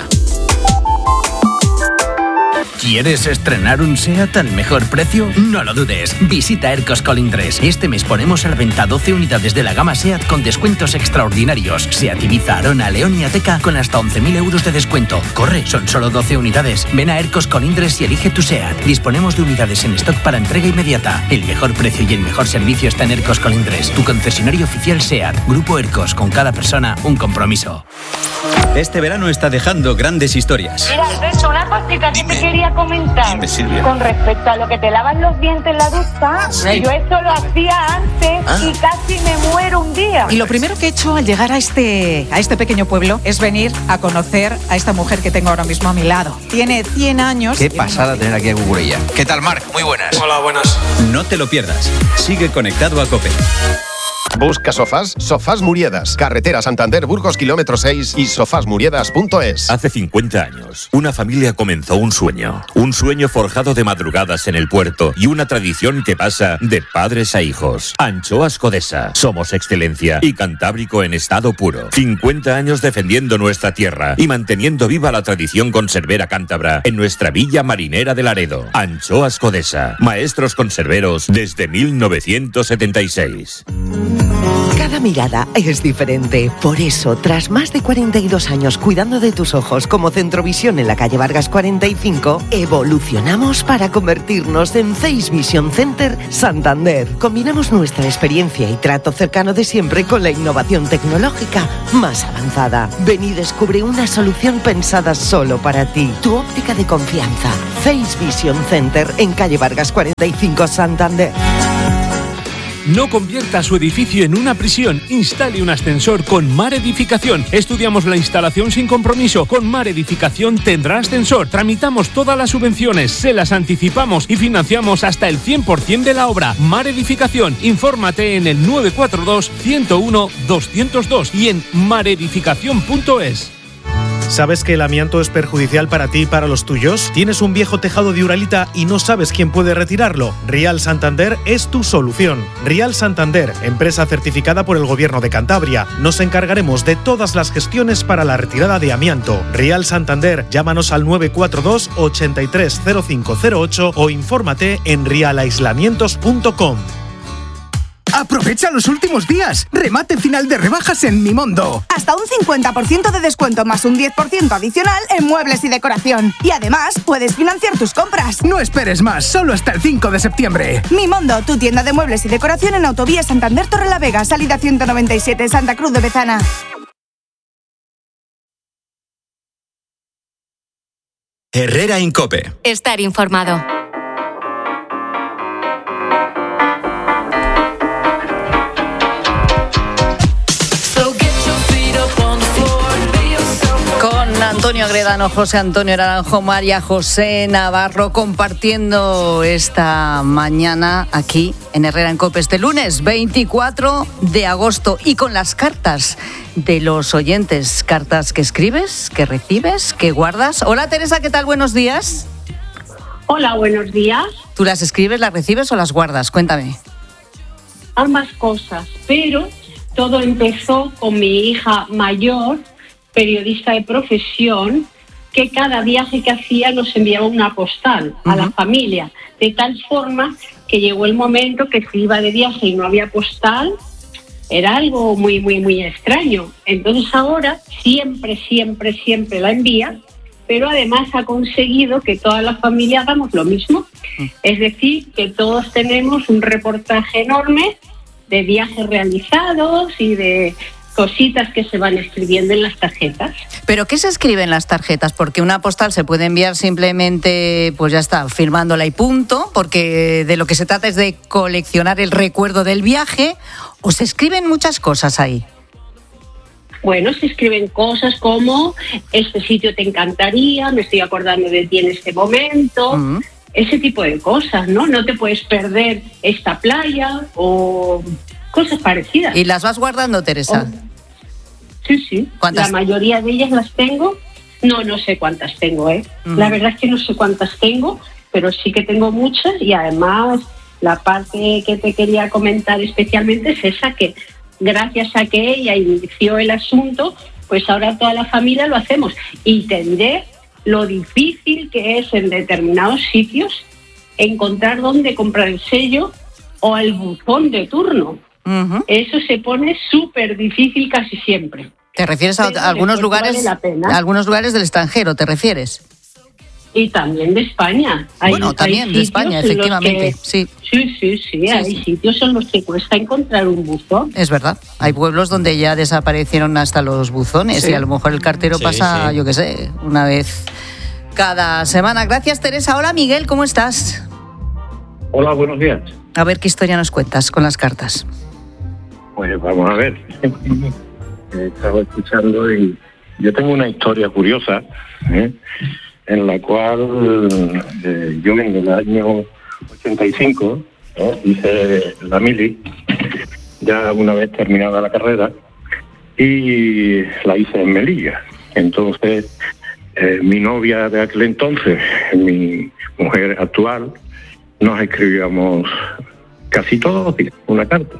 ¿Quieres estrenar un SEAT al mejor precio? No lo dudes. Visita Ercos Colindres. Este mes ponemos a la venta 12 unidades de la gama SEAT con descuentos extraordinarios. SEAT Ibiza, Arona, León y Ateca con hasta 11.000 euros de descuento. Corre, son solo 12 unidades. Ven a Ercos Colindres y elige tu SEAT. Disponemos de unidades en stock para entrega inmediata. El mejor precio y el mejor servicio está en Ercos Colindres, tu concesionario oficial SEAT. Grupo Ercos, con cada persona un compromiso. Este verano está dejando grandes historias. Mira, Alberto, una cosita que te quería comentar. Dime, Silvia. Con respecto a lo que te lavas los dientes en la ducha, yo esto lo hacía antes y casi me muero un día. Y lo primero que he hecho al llegar a este pequeño pueblo es venir a conocer a esta mujer que tengo ahora mismo a mi lado. Tiene 100 años. Qué pasada tener aquí a Cucurella. ¿Qué tal, Marc? Muy buenas. Hola, buenas. No te lo pierdas. Sigue conectado a COPE. Busca sofás, Sofás Muriedas, carretera Santander, Burgos, kilómetro 6 y sofasmuriedas.es. Hace 50 años, una familia comenzó un sueño forjado de madrugadas en el puerto y una tradición que pasa de padres a hijos. Anchoas Codesa, somos excelencia y Cantábrico en estado puro. 50 años defendiendo nuestra tierra y manteniendo viva la tradición conservera cántabra en nuestra villa marinera de Laredo. Anchoas Codesa, maestros conserveros desde 1976. Cada mirada es diferente. Por eso, tras más de 42 años cuidando de tus ojos como Centrovisión en la calle Vargas 45, evolucionamos para convertirnos en Face Vision Center Santander. Combinamos nuestra experiencia y trato cercano de siempre con la innovación tecnológica más avanzada. Ven y descubre una solución pensada solo para ti. Tu óptica de confianza. Face Vision Center en calle Vargas 45, Santander. No convierta su edificio en una prisión. Instale un ascensor con Mar Edificación. Estudiamos la instalación sin compromiso. Con Mar Edificación tendrá ascensor. Tramitamos todas las subvenciones, se las anticipamos y financiamos hasta el 100% de la obra. Mar Edificación. Infórmate en el 942 101 202 y en maredificación.es. ¿Sabes que el amianto es perjudicial para ti y para los tuyos? ¿Tienes un viejo tejado de Uralita y no sabes quién puede retirarlo? Rial Santander es tu solución. Rial Santander, empresa certificada por el Gobierno de Cantabria. Nos encargaremos de todas las gestiones para la retirada de amianto. Rial Santander, llámanos al 942 830508 o infórmate en rialaislamientos.com. ¡Aprovecha los últimos días! ¡Remate final de rebajas en Mimondo! Hasta un 50% de descuento más un 10% adicional en muebles y decoración. Y además, puedes financiar tus compras. No esperes más, solo hasta el 5 de septiembre. Mimondo, tu tienda de muebles y decoración en Autovía Santander Torrelavega, salida 197, Santa Cruz de Bezana. Herrera Incope. Estar informado. Antonio Agredano, José Antonio Naranjo, María José Navarro, compartiendo esta mañana aquí en Herrera en COPE, este lunes 24 de agosto, y con las cartas de los oyentes, cartas que escribes, que recibes, que guardas. Hola Teresa, ¿qué tal? Buenos días. Hola, buenos días. ¿Tú las escribes, las recibes o las guardas? Cuéntame. Ambas cosas, pero todo empezó con mi hija mayor, periodista de profesión, que cada viaje que hacía nos enviaba una postal a la familia, de tal forma que llegó el momento que si iba de viaje y no había postal, era algo muy, muy, muy extraño. Entonces ahora siempre la envía, pero además ha conseguido que toda la familia hagamos lo mismo. Es decir, que todos tenemos un reportaje enorme de viajes realizados y de cositas que se van escribiendo en las tarjetas. ¿Pero qué se escribe en las tarjetas? Porque una postal se puede enviar simplemente, pues ya está, firmándola y punto, porque de lo que se trata es de coleccionar el recuerdo del viaje, o se escriben muchas cosas ahí. Bueno, se escriben cosas como: este sitio te encantaría, me estoy acordando de ti en este momento, ese tipo de cosas, ¿no? No te puedes perder esta playa o cosas parecidas. ¿Y las vas guardando, Teresa? Sí. ¿Cuántas? La mayoría de ellas las tengo. No sé cuántas tengo, ¿eh? La verdad es que no sé cuántas tengo, pero sí que tengo muchas, y además la parte que te quería comentar especialmente es esa, que gracias a que ella inició el asunto, pues ahora toda la familia lo hacemos. Y te diré lo difícil que es en determinados sitios encontrar dónde comprar el sello o el buzón de turno. Eso se pone súper difícil casi siempre. ¿Te refieres a algunos lugares, vale la pena. a algunos lugares del extranjero, te refieres? Y también de España. También de España, efectivamente. Sí, hay sitios en los que cuesta encontrar un buzón. Es verdad, hay pueblos donde ya desaparecieron hasta los buzones, y a lo mejor el cartero pasa, yo qué sé, una vez cada semana. Gracias, Teresa. Hola, Miguel, ¿cómo estás? Hola, buenos días. A ver qué historia nos cuentas con las cartas. Pues vamos a ver. Estaba escuchando y yo tengo una historia curiosa, en la cual yo en el año 85 hice la mili, ya una vez terminada la carrera, y la hice en Melilla. Entonces, mi novia de aquel entonces, mi mujer actual, nos escribíamos casi todos los días una carta.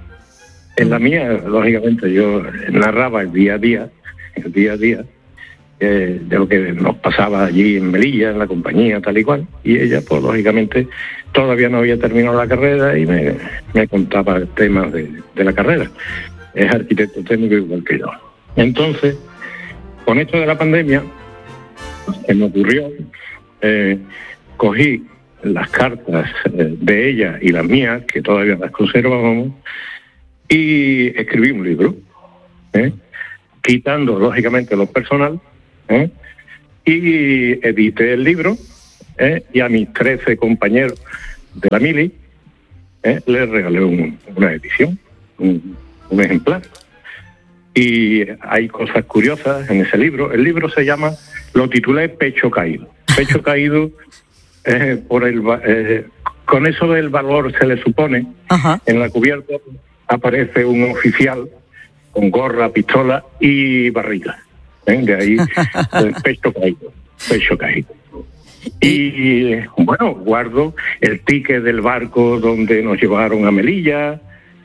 En la mía, lógicamente, yo narraba el día a día, de lo que nos pasaba allí en Melilla, en la compañía, tal y cual. Y ella, pues lógicamente, todavía no había terminado la carrera y me contaba temas de la carrera. Es arquitecto técnico igual que yo. Entonces, con esto de la pandemia, se me ocurrió, cogí las cartas de ella y las mías, que todavía las conservábamos, y escribí un libro, quitando lógicamente lo personal, y edité el libro, y a mis 13 compañeros de la mili les regalé una edición, un ejemplar. Y hay cosas curiosas en ese libro. El libro se llama, lo titulé Pecho Caído. Pecho Caído, con eso del valor se le supone. Ajá. En la cubierta aparece un oficial con gorra, pistola y barriga. De ahí el pecho caído, pecho caído. Y bueno, guardo el ticket del barco donde nos llevaron a Melilla,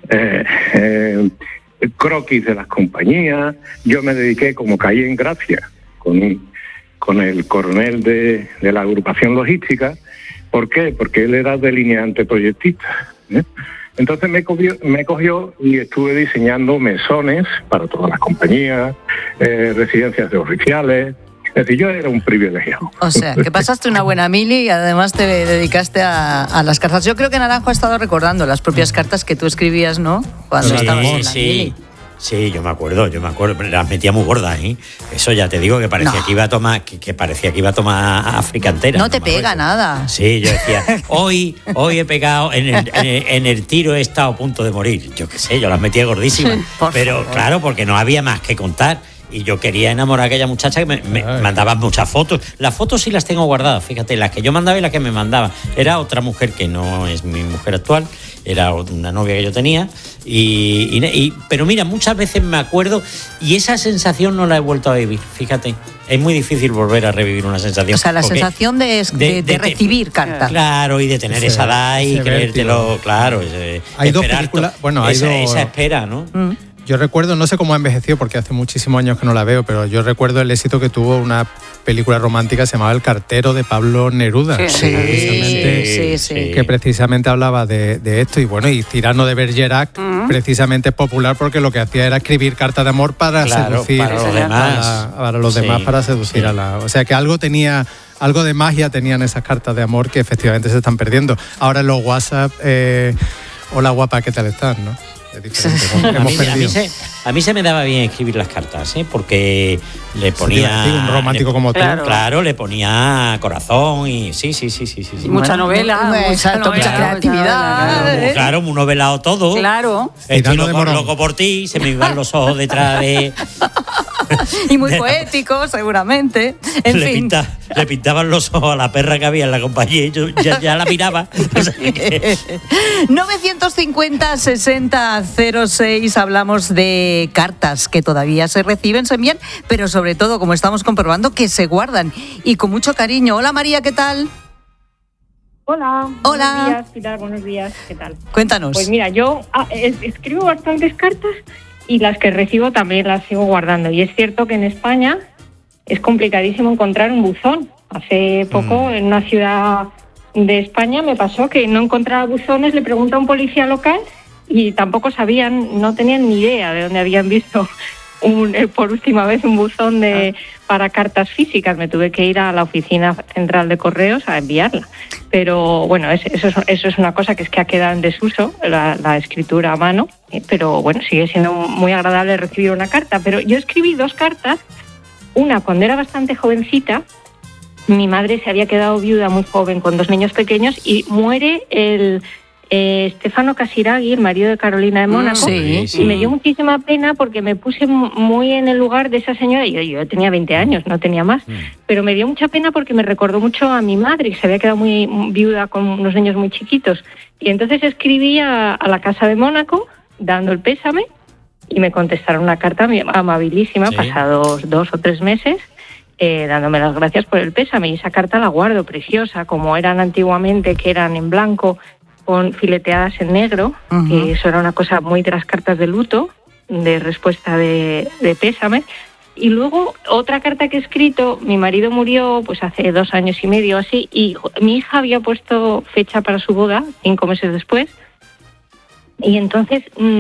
croquis de las compañías. Yo me dediqué, como caí en gracia con el coronel de la agrupación logística. ¿Por qué? Porque él era delineante proyectista, Entonces me cogió y estuve diseñando mesones para todas las compañías, residencias de oficiales. Es decir, yo era un privilegiado. O sea, que pasaste una buena mili y además te dedicaste a las cartas. Yo creo que Naranjo ha estado recordando las propias cartas que tú escribías, ¿no? Cuando estabas en la mili. Sí, yo me acuerdo, las metía muy gordas, ¿eh? Eso ya te digo que parecía que iba a tomar, que parecía que iba a tomar África entera. No te pega nada. Sí, yo decía, hoy he pegado, en el tiro he estado a punto de morir. Yo qué sé, yo las metía gordísimas. Pero favor. Claro, porque no había más que contar. Y yo quería enamorar a aquella muchacha que me mandaba muchas fotos. Las fotos sí las tengo guardadas, fíjate, las que yo mandaba y las que me mandaba. Era otra mujer que no es mi mujer actual, era una novia que yo tenía. Pero mira, muchas veces me acuerdo y esa sensación no la he vuelto a vivir, fíjate. Es muy difícil volver a revivir una sensación. O sea, la sensación de recibir cartas. Claro, y de tener esa edad y creértelo, claro. Hay dos películas, esa espera, ¿no? Yo recuerdo, no sé cómo ha envejecido porque hace muchísimos años que no la veo, pero yo recuerdo el éxito que tuvo una película romántica que se llamaba El cartero, de Pablo Neruda. Sí. Que precisamente hablaba de esto. Y bueno, y Cyrano de Bergerac precisamente es popular porque lo que hacía era escribir cartas de amor para seducir para los demás, para seducir a la... O sea que algo de magia tenían esas cartas de amor que efectivamente se están perdiendo. Ahora en los WhatsApp, hola guapa, ¿qué tal estás? ¿No? A mí se me daba bien escribir las cartas, porque le ponía un romántico como tú. Claro, le ponía corazón y sí. Mucha novela, mucha creatividad. Claro, muy novelado todo. Claro. Estoy loco por ti, se me iban los ojos detrás de... Y muy poético, seguramente. En fin. Le pintaban los ojos a la perra que había en la compañía y yo ya la miraba. O sea que... 950-60-06, hablamos de cartas que todavía se reciben, se envían, pero sobre todo, como estamos comprobando, que se guardan y con mucho cariño. Hola María, ¿qué tal? Hola. Buenos días, Pilar, buenos días, ¿qué tal? Cuéntanos. Pues mira, yo escribo bastantes cartas y las que recibo también las sigo guardando. Y es cierto que en España es complicadísimo encontrar un buzón. Hace poco en una ciudad de España me pasó que no encontraba buzones, le pregunté a un policía local y tampoco sabían, no tenían ni idea de dónde habían visto por última vez un buzón para cartas físicas. Me tuve que ir a la oficina central de correos a enviarla. Pero bueno, eso es una cosa que ha quedado en desuso, la escritura a mano, pero bueno, sigue siendo muy agradable recibir una carta. Pero yo escribí 2 cartas, una cuando era bastante jovencita. Mi madre se había quedado viuda muy joven con 2 niños pequeños y muere el Stefano Casiraghi, el marido de Carolina de Mónaco, y me dio muchísima pena porque me puse muy en el lugar de esa señora. Yo tenía 20 años, no tenía más, pero me dio mucha pena porque me recordó mucho a mi madre, que se había quedado muy viuda con unos niños muy chiquitos. Y entonces escribí a la Casa de Mónaco dando el pésame y me contestaron una carta amabilísima, pasados 2 o 3 meses, dándome las gracias por el pésame. Y esa carta la guardo, preciosa, como eran antiguamente, que eran en blanco con fileteadas en negro, que eso era una cosa muy de las cartas de luto, de respuesta de pésame. Y luego, otra carta que he escrito, mi marido murió pues hace 2 años y medio así, y mi hija había puesto fecha para su boda 5 meses después. Y entonces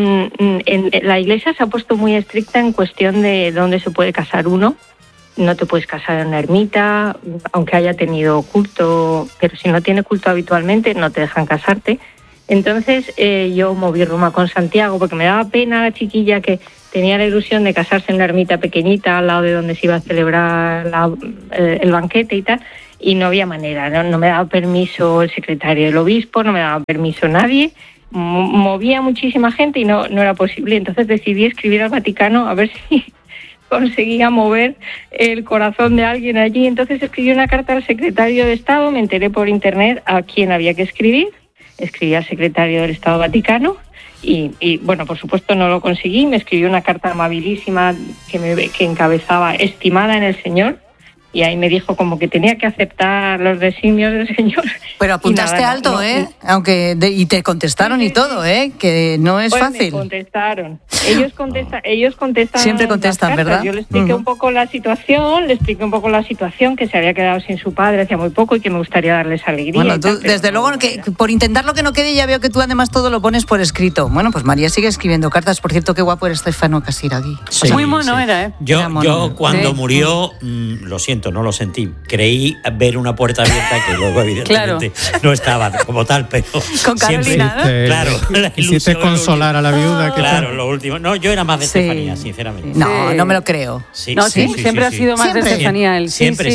la Iglesia se ha puesto muy estricta en cuestión de dónde se puede casar uno. No te puedes casar en una ermita, aunque haya tenido culto, pero si no tiene culto habitualmente no te dejan casarte. Entonces yo moví Roma con Santiago porque me daba pena la chiquilla que tenía la ilusión de casarse en una ermita pequeñita al lado de donde se iba a celebrar el banquete y tal, y no había manera, no me daba permiso el secretario del obispo, no me daba permiso nadie. Movía muchísima gente y no era posible. Entonces decidí escribir al Vaticano a ver si conseguía mover el corazón de alguien allí. Entonces escribí una carta al secretario de Estado, me enteré por internet a quién había que escribir. Escribí al secretario del Estado Vaticano y bueno, por supuesto no lo conseguí. Me escribió una carta amabilísima que encabezaba estimada en el Señor. Y ahí me dijo como que tenía que aceptar los designios del Señor. Pero apuntaste alto, ¿eh? Aunque y te contestaron y todo, ¿eh? Que no es fácil. Me contestaron. Ellos contestan. Siempre contestan, ¿verdad? Yo le expliqué un poco la situación, que se había quedado sin su padre hacía muy poco y que me gustaría darles alegría. Bueno, tú, desde luego, que por intentar lo que no quede, ya veo que tú además todo lo pones por escrito. Bueno, pues María sigue escribiendo cartas. Por cierto, qué guapo era Stefano Casiraghi. Sí, muy mono era, ¿eh? Yo cuando murió, lo siento, no lo sentí. Creí ver una puerta abierta que luego evidentemente no estaba como tal, pero con Carolina, siempre, claro, quisiste consolar a la viuda. Claro, lo último. No, yo era más de Estefanía, sinceramente. No me lo creo. Siempre ha sido más de Estefanía él. Siempre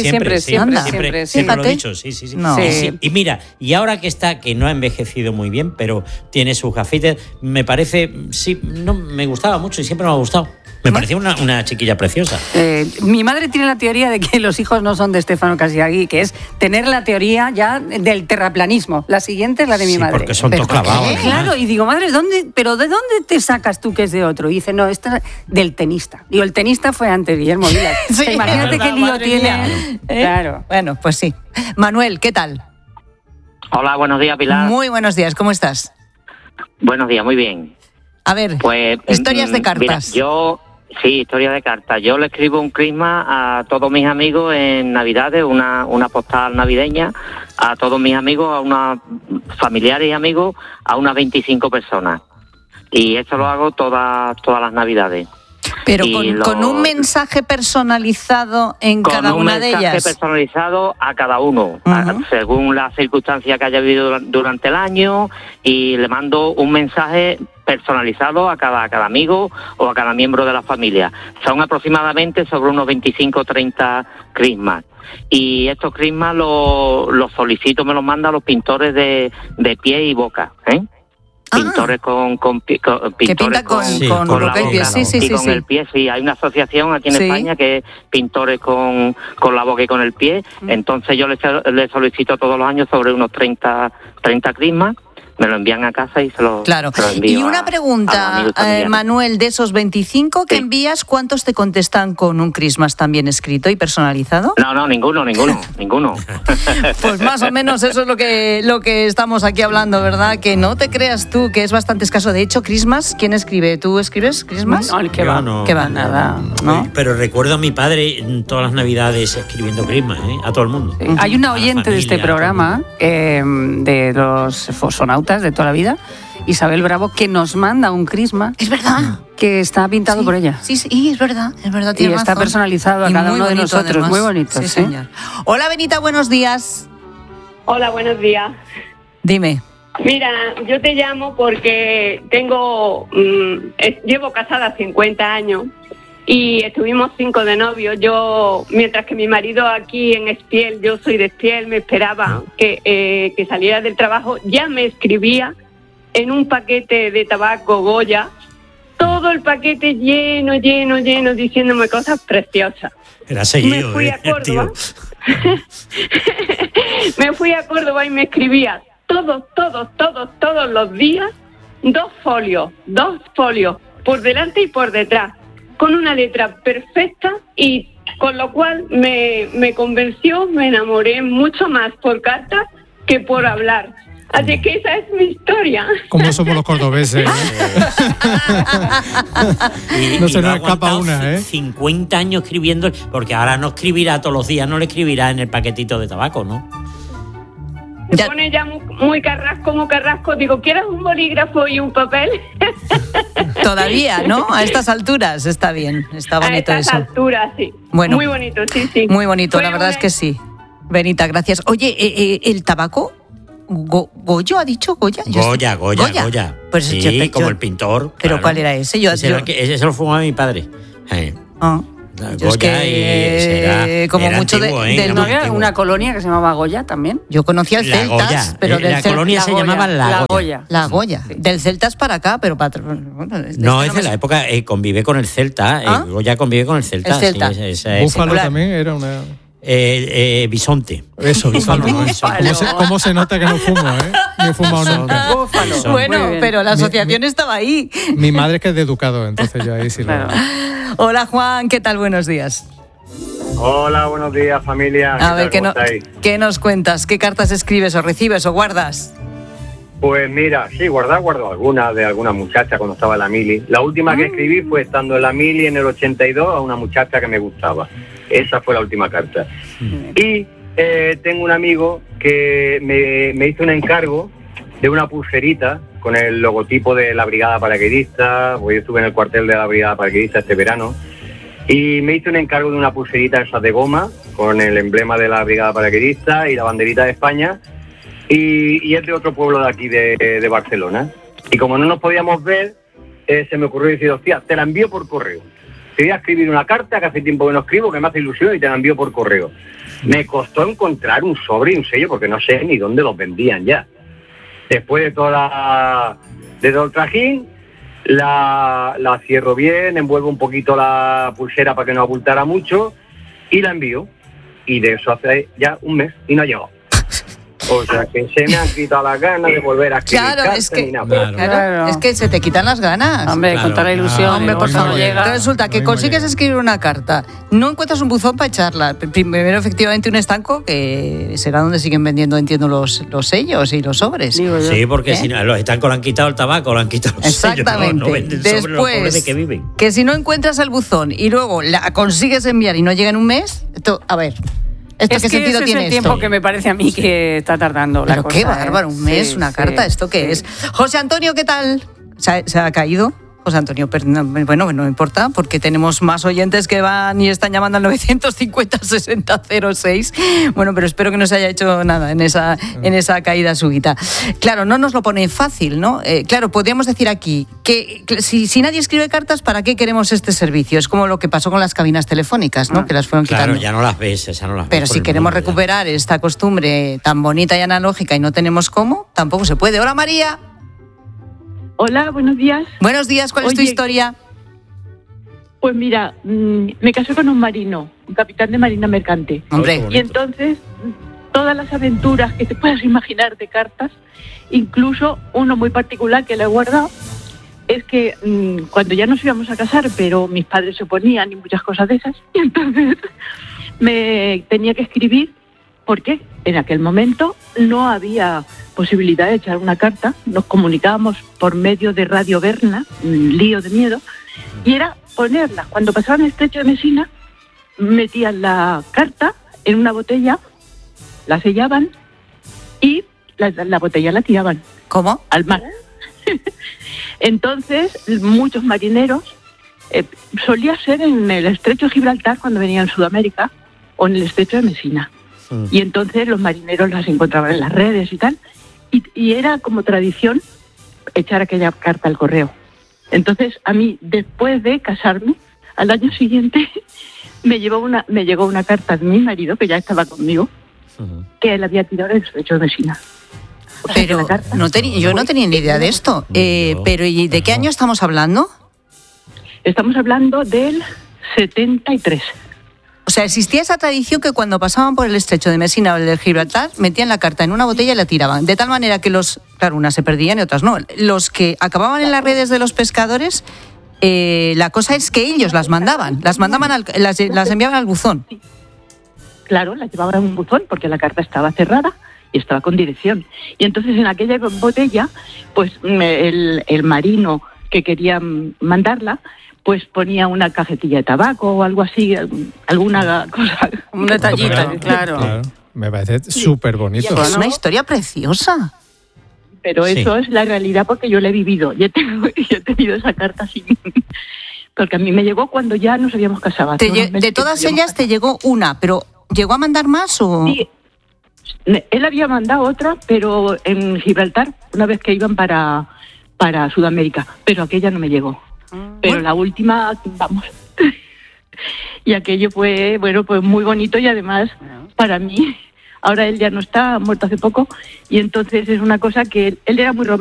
lo he dicho. Sí. No. Y mira, y ahora que no ha envejecido muy bien, pero tiene sus gafitas, me parece, me gustaba mucho y siempre me ha gustado. Me parecía una chiquilla preciosa. Mi madre tiene la teoría de que los hijos no son de Stefano Casiraghi, que es tener la teoría ya del terraplanismo. La siguiente es la de mi madre. Porque son todos clavados. Claro, y digo, madre, ¿pero de dónde te sacas tú que es de otro? Y dice, no, esta es del tenista. Digo, el tenista fue antes, Guillermo Vilas. Imagínate qué lío tiene. Claro. Bueno, pues sí. Manuel, ¿qué tal? Hola, buenos días, Pilar. Muy buenos días, ¿cómo estás? Buenos días, muy bien. A ver, pues, historias de cartas. Mira, sí, historia de cartas. Yo le escribo un crisma a todos mis amigos en Navidades, una postal navideña, a todos mis amigos, a unos familiares y amigos, a unas 25 personas. Y esto lo hago todas las Navidades. Pero con un mensaje personalizado en cada una de ellas. Con un mensaje personalizado a cada uno, según la circunstancia que haya vivido durante el año, y le mando un mensaje personalizado a cada amigo o a cada miembro de la familia. Son aproximadamente sobre unos 25 o 30 crismas. Y estos crismas los solicito, me los mandan los pintores de pie y boca, ¿eh? Pintores con pintores con la boca y con el pie. Sí, hay una asociación aquí en España que es pintores con la boca y con el pie. Entonces yo les solicito todos los años sobre unos 30 crismas. Me lo envían a casa y se lo envío. Y una pregunta, Manuel, de esos 25 que envías, ¿cuántos te contestan con un Christmas también escrito y personalizado? No, ninguno. Pues más o menos eso es lo que estamos aquí hablando, ¿verdad? Que no te creas tú, que es bastante escaso. De hecho, Christmas, ¿quién escribe? ¿Tú escribes Christmas? No, que va, nada. ¿no? Pero recuerdo a mi padre en todas las Navidades escribiendo Christmas, a todo el mundo. Sí. Hay una oyente de este programa, de los fosfonautas de toda la vida, Isabel Bravo, que nos manda un crisma. Es verdad. Que está pintado por ella. Sí, es verdad. Y está personalizado a cada uno de nosotros. Además. Muy bonito. Sí, señor. Hola, Benita, buenos días. Hola, buenos días. Dime. Mira, yo te llamo porque llevo casada 50 años y estuvimos 5 de novios. Yo, mientras que mi marido aquí en Espiel, yo soy de Espiel, me esperaba que saliera del trabajo, ya me escribía en un paquete de tabaco Goya, todo el paquete lleno, diciéndome cosas preciosas. Era seguido, me fui a Córdoba. Me fui a Córdoba y me escribía todos los días 2 folios, por delante y por detrás, con una letra perfecta, y con lo cual me convenció, me enamoré mucho más por carta que por hablar. Así que esa es mi historia. Como somos los cordobeses. No se nos escapa una, 50 años escribiendo, porque ahora no escribirá todos los días, no le escribirá en el paquetito de tabaco, ¿no? Se pone ya muy carrasco, digo, ¿quieres un bolígrafo y un papel? Todavía, ¿no? A estas alturas está bien, está bonito eso. A estas alturas, sí. Bueno, muy bonito, sí. Muy bonito, la verdad es que sí. Benita, gracias. Oye, ¿el tabaco? ¿Goyo ha dicho? ¿Goya? Goya. Pues sí, como el pintor. ¿Pero claro. cuál era ese? Ese se lo fumaba mi padre. Es que como mucho antiguo, ¿No había una colonia que se llamaba Goya también? Yo conocía el Celtas, pero del la colonia se llamaba La Goya. La Goya. Sí. Del Celtas para acá, pero no, es de la época, convive con el Celta. Goya convive con el Celta. El Celta. Búfalo también era una... bisonte. Eso, búfalo. ¿Cómo se nota que no fumo, No he fumado nunca. Bueno, pero la asociación estaba ahí. Mi madre es que es de Educado, entonces yo ahí sí lo... Hola, Juan, ¿qué tal? Buenos días. Hola, buenos días, familia. A ver, ¿qué nos cuentas? ¿Qué cartas escribes o recibes o guardas? Pues mira, sí, guardo algunas de alguna muchacha cuando estaba en la mili. La última que escribí fue estando en la mili en el 82 a una muchacha que me gustaba. Esa fue la última carta. Y tengo un amigo que me hizo un encargo de una pulserita con el logotipo de la Brigada Paracaidista, porque yo estuve en el cuartel de la Brigada Paracaidista este verano, y me hizo un encargo de una pulserita esa de goma, con el emblema de la Brigada Paracaidista y la banderita de España, y es de otro pueblo de aquí, de Barcelona. Y como no nos podíamos ver, se me ocurrió decir, hostia, te la envío por correo. Quería escribir una carta, que hace tiempo que no escribo, que me hace ilusión, y te la envío por correo. Me costó encontrar un sobre y un sello, porque no sé ni dónde los vendían ya. Después de todo el trajín, la cierro bien, envuelvo un poquito la pulsera para que no abultara mucho y la envío. Y de eso hace ya un mes y no ha llegado. O sea, que se me han quitado las ganas de volver a escribir cartas ni nada. Claro, es que se te quitan las ganas. Hombre, con toda la ilusión. Hombre, por favor. Resulta que consigues escribir una carta, no encuentras un buzón para echarla. Primero, efectivamente, un estanco, que será donde siguen vendiendo, entiendo, los sellos y los sobres. Sí, porque si no, los estancos le han quitado el tabaco, le han quitado los exactamente. Sellos. No venden después, sobre los pobres de que viven. Que si no encuentras el buzón y luego la consigues enviar y no llega en un mes, esto, a ver... ¿Qué sentido tiene es el tiempo que me parece a mí que está tardando la cosa. Pero qué bárbaro, un mes, una carta, ¿esto qué es? José Antonio, ¿qué tal? ¿Se ha caído? José Antonio, bueno, no importa, porque tenemos más oyentes que van y están llamando al 950-6006. Bueno, pero espero que no se haya hecho nada en esa caída súbita. Claro, no nos lo pone fácil, ¿no? Claro, podríamos decir aquí que si nadie escribe cartas, ¿para qué queremos este servicio? Es como lo que pasó con las cabinas telefónicas, ¿no? Que las fueron quitando. Claro, ya no las ves, Pero si queremos recuperar esta costumbre tan bonita y analógica y no tenemos cómo, tampoco se puede. Hola, María. Hola, buenos días. Buenos días, ¿cuál es tu historia? Pues mira, me casé con un marino, un capitán de marina mercante. Hombre. Y entonces, todas las aventuras que te puedas imaginar de cartas, incluso uno muy particular que le he guardado, es que cuando ya nos íbamos a casar, pero mis padres se oponían y muchas cosas de esas, y entonces me tenía que escribir, porque en aquel momento no había posibilidad de echar una carta, nos comunicábamos por medio de Radio Berna, un lío de miedo, y era ponerla. Cuando pasaban el estrecho de Messina, metían la carta en una botella, la sellaban y la botella la tiraban. ¿Cómo? Al mar. Entonces, muchos marineros, solía ser en el estrecho de Gibraltar cuando venían a Sudamérica, o en el estrecho de Messina. Y entonces los marineros las encontraban en las redes y tal, y era como tradición echar aquella carta al correo. Entonces a mí, después de casarme, al año siguiente me llegó una carta de mi marido, que ya estaba conmigo, que él había tirado el estrecho de Messina. O sea, pero yo no tenía ni idea de esto. Pero ¿y de qué año estamos hablando? Estamos hablando del 73. O sea, existía esa tradición que cuando pasaban por el estrecho de Messina o el de Gibraltar, metían la carta en una botella y la tiraban. De tal manera que claro, unas se perdían y otras no. Los que acababan en las redes de los pescadores, la cosa es que ellos las mandaban. Las enviaban al buzón. Claro, las llevaban a un buzón porque la carta estaba cerrada y estaba con dirección. Y entonces en aquella botella, pues el marino que quería mandarla, pues ponía una cajetilla de tabaco o algo así, alguna cosa. Un detallito, claro. Me parece súper bonito. Es una historia preciosa. Pero eso es la realidad porque yo la he vivido. Yo he tenido esa carta así. Porque a mí me llegó cuando ya nos habíamos casado. De todas ellas te llegó una, pero ¿llegó a mandar más o...? Sí, él había mandado otra, pero en Gibraltar, una vez que iban para Sudamérica, pero aquella no me llegó. Pero la última, vamos. Y aquello fue, bueno, pues muy bonito y además para mí, ahora él ya no está, ha muerto hace poco, y entonces es una cosa que él era muy romántico.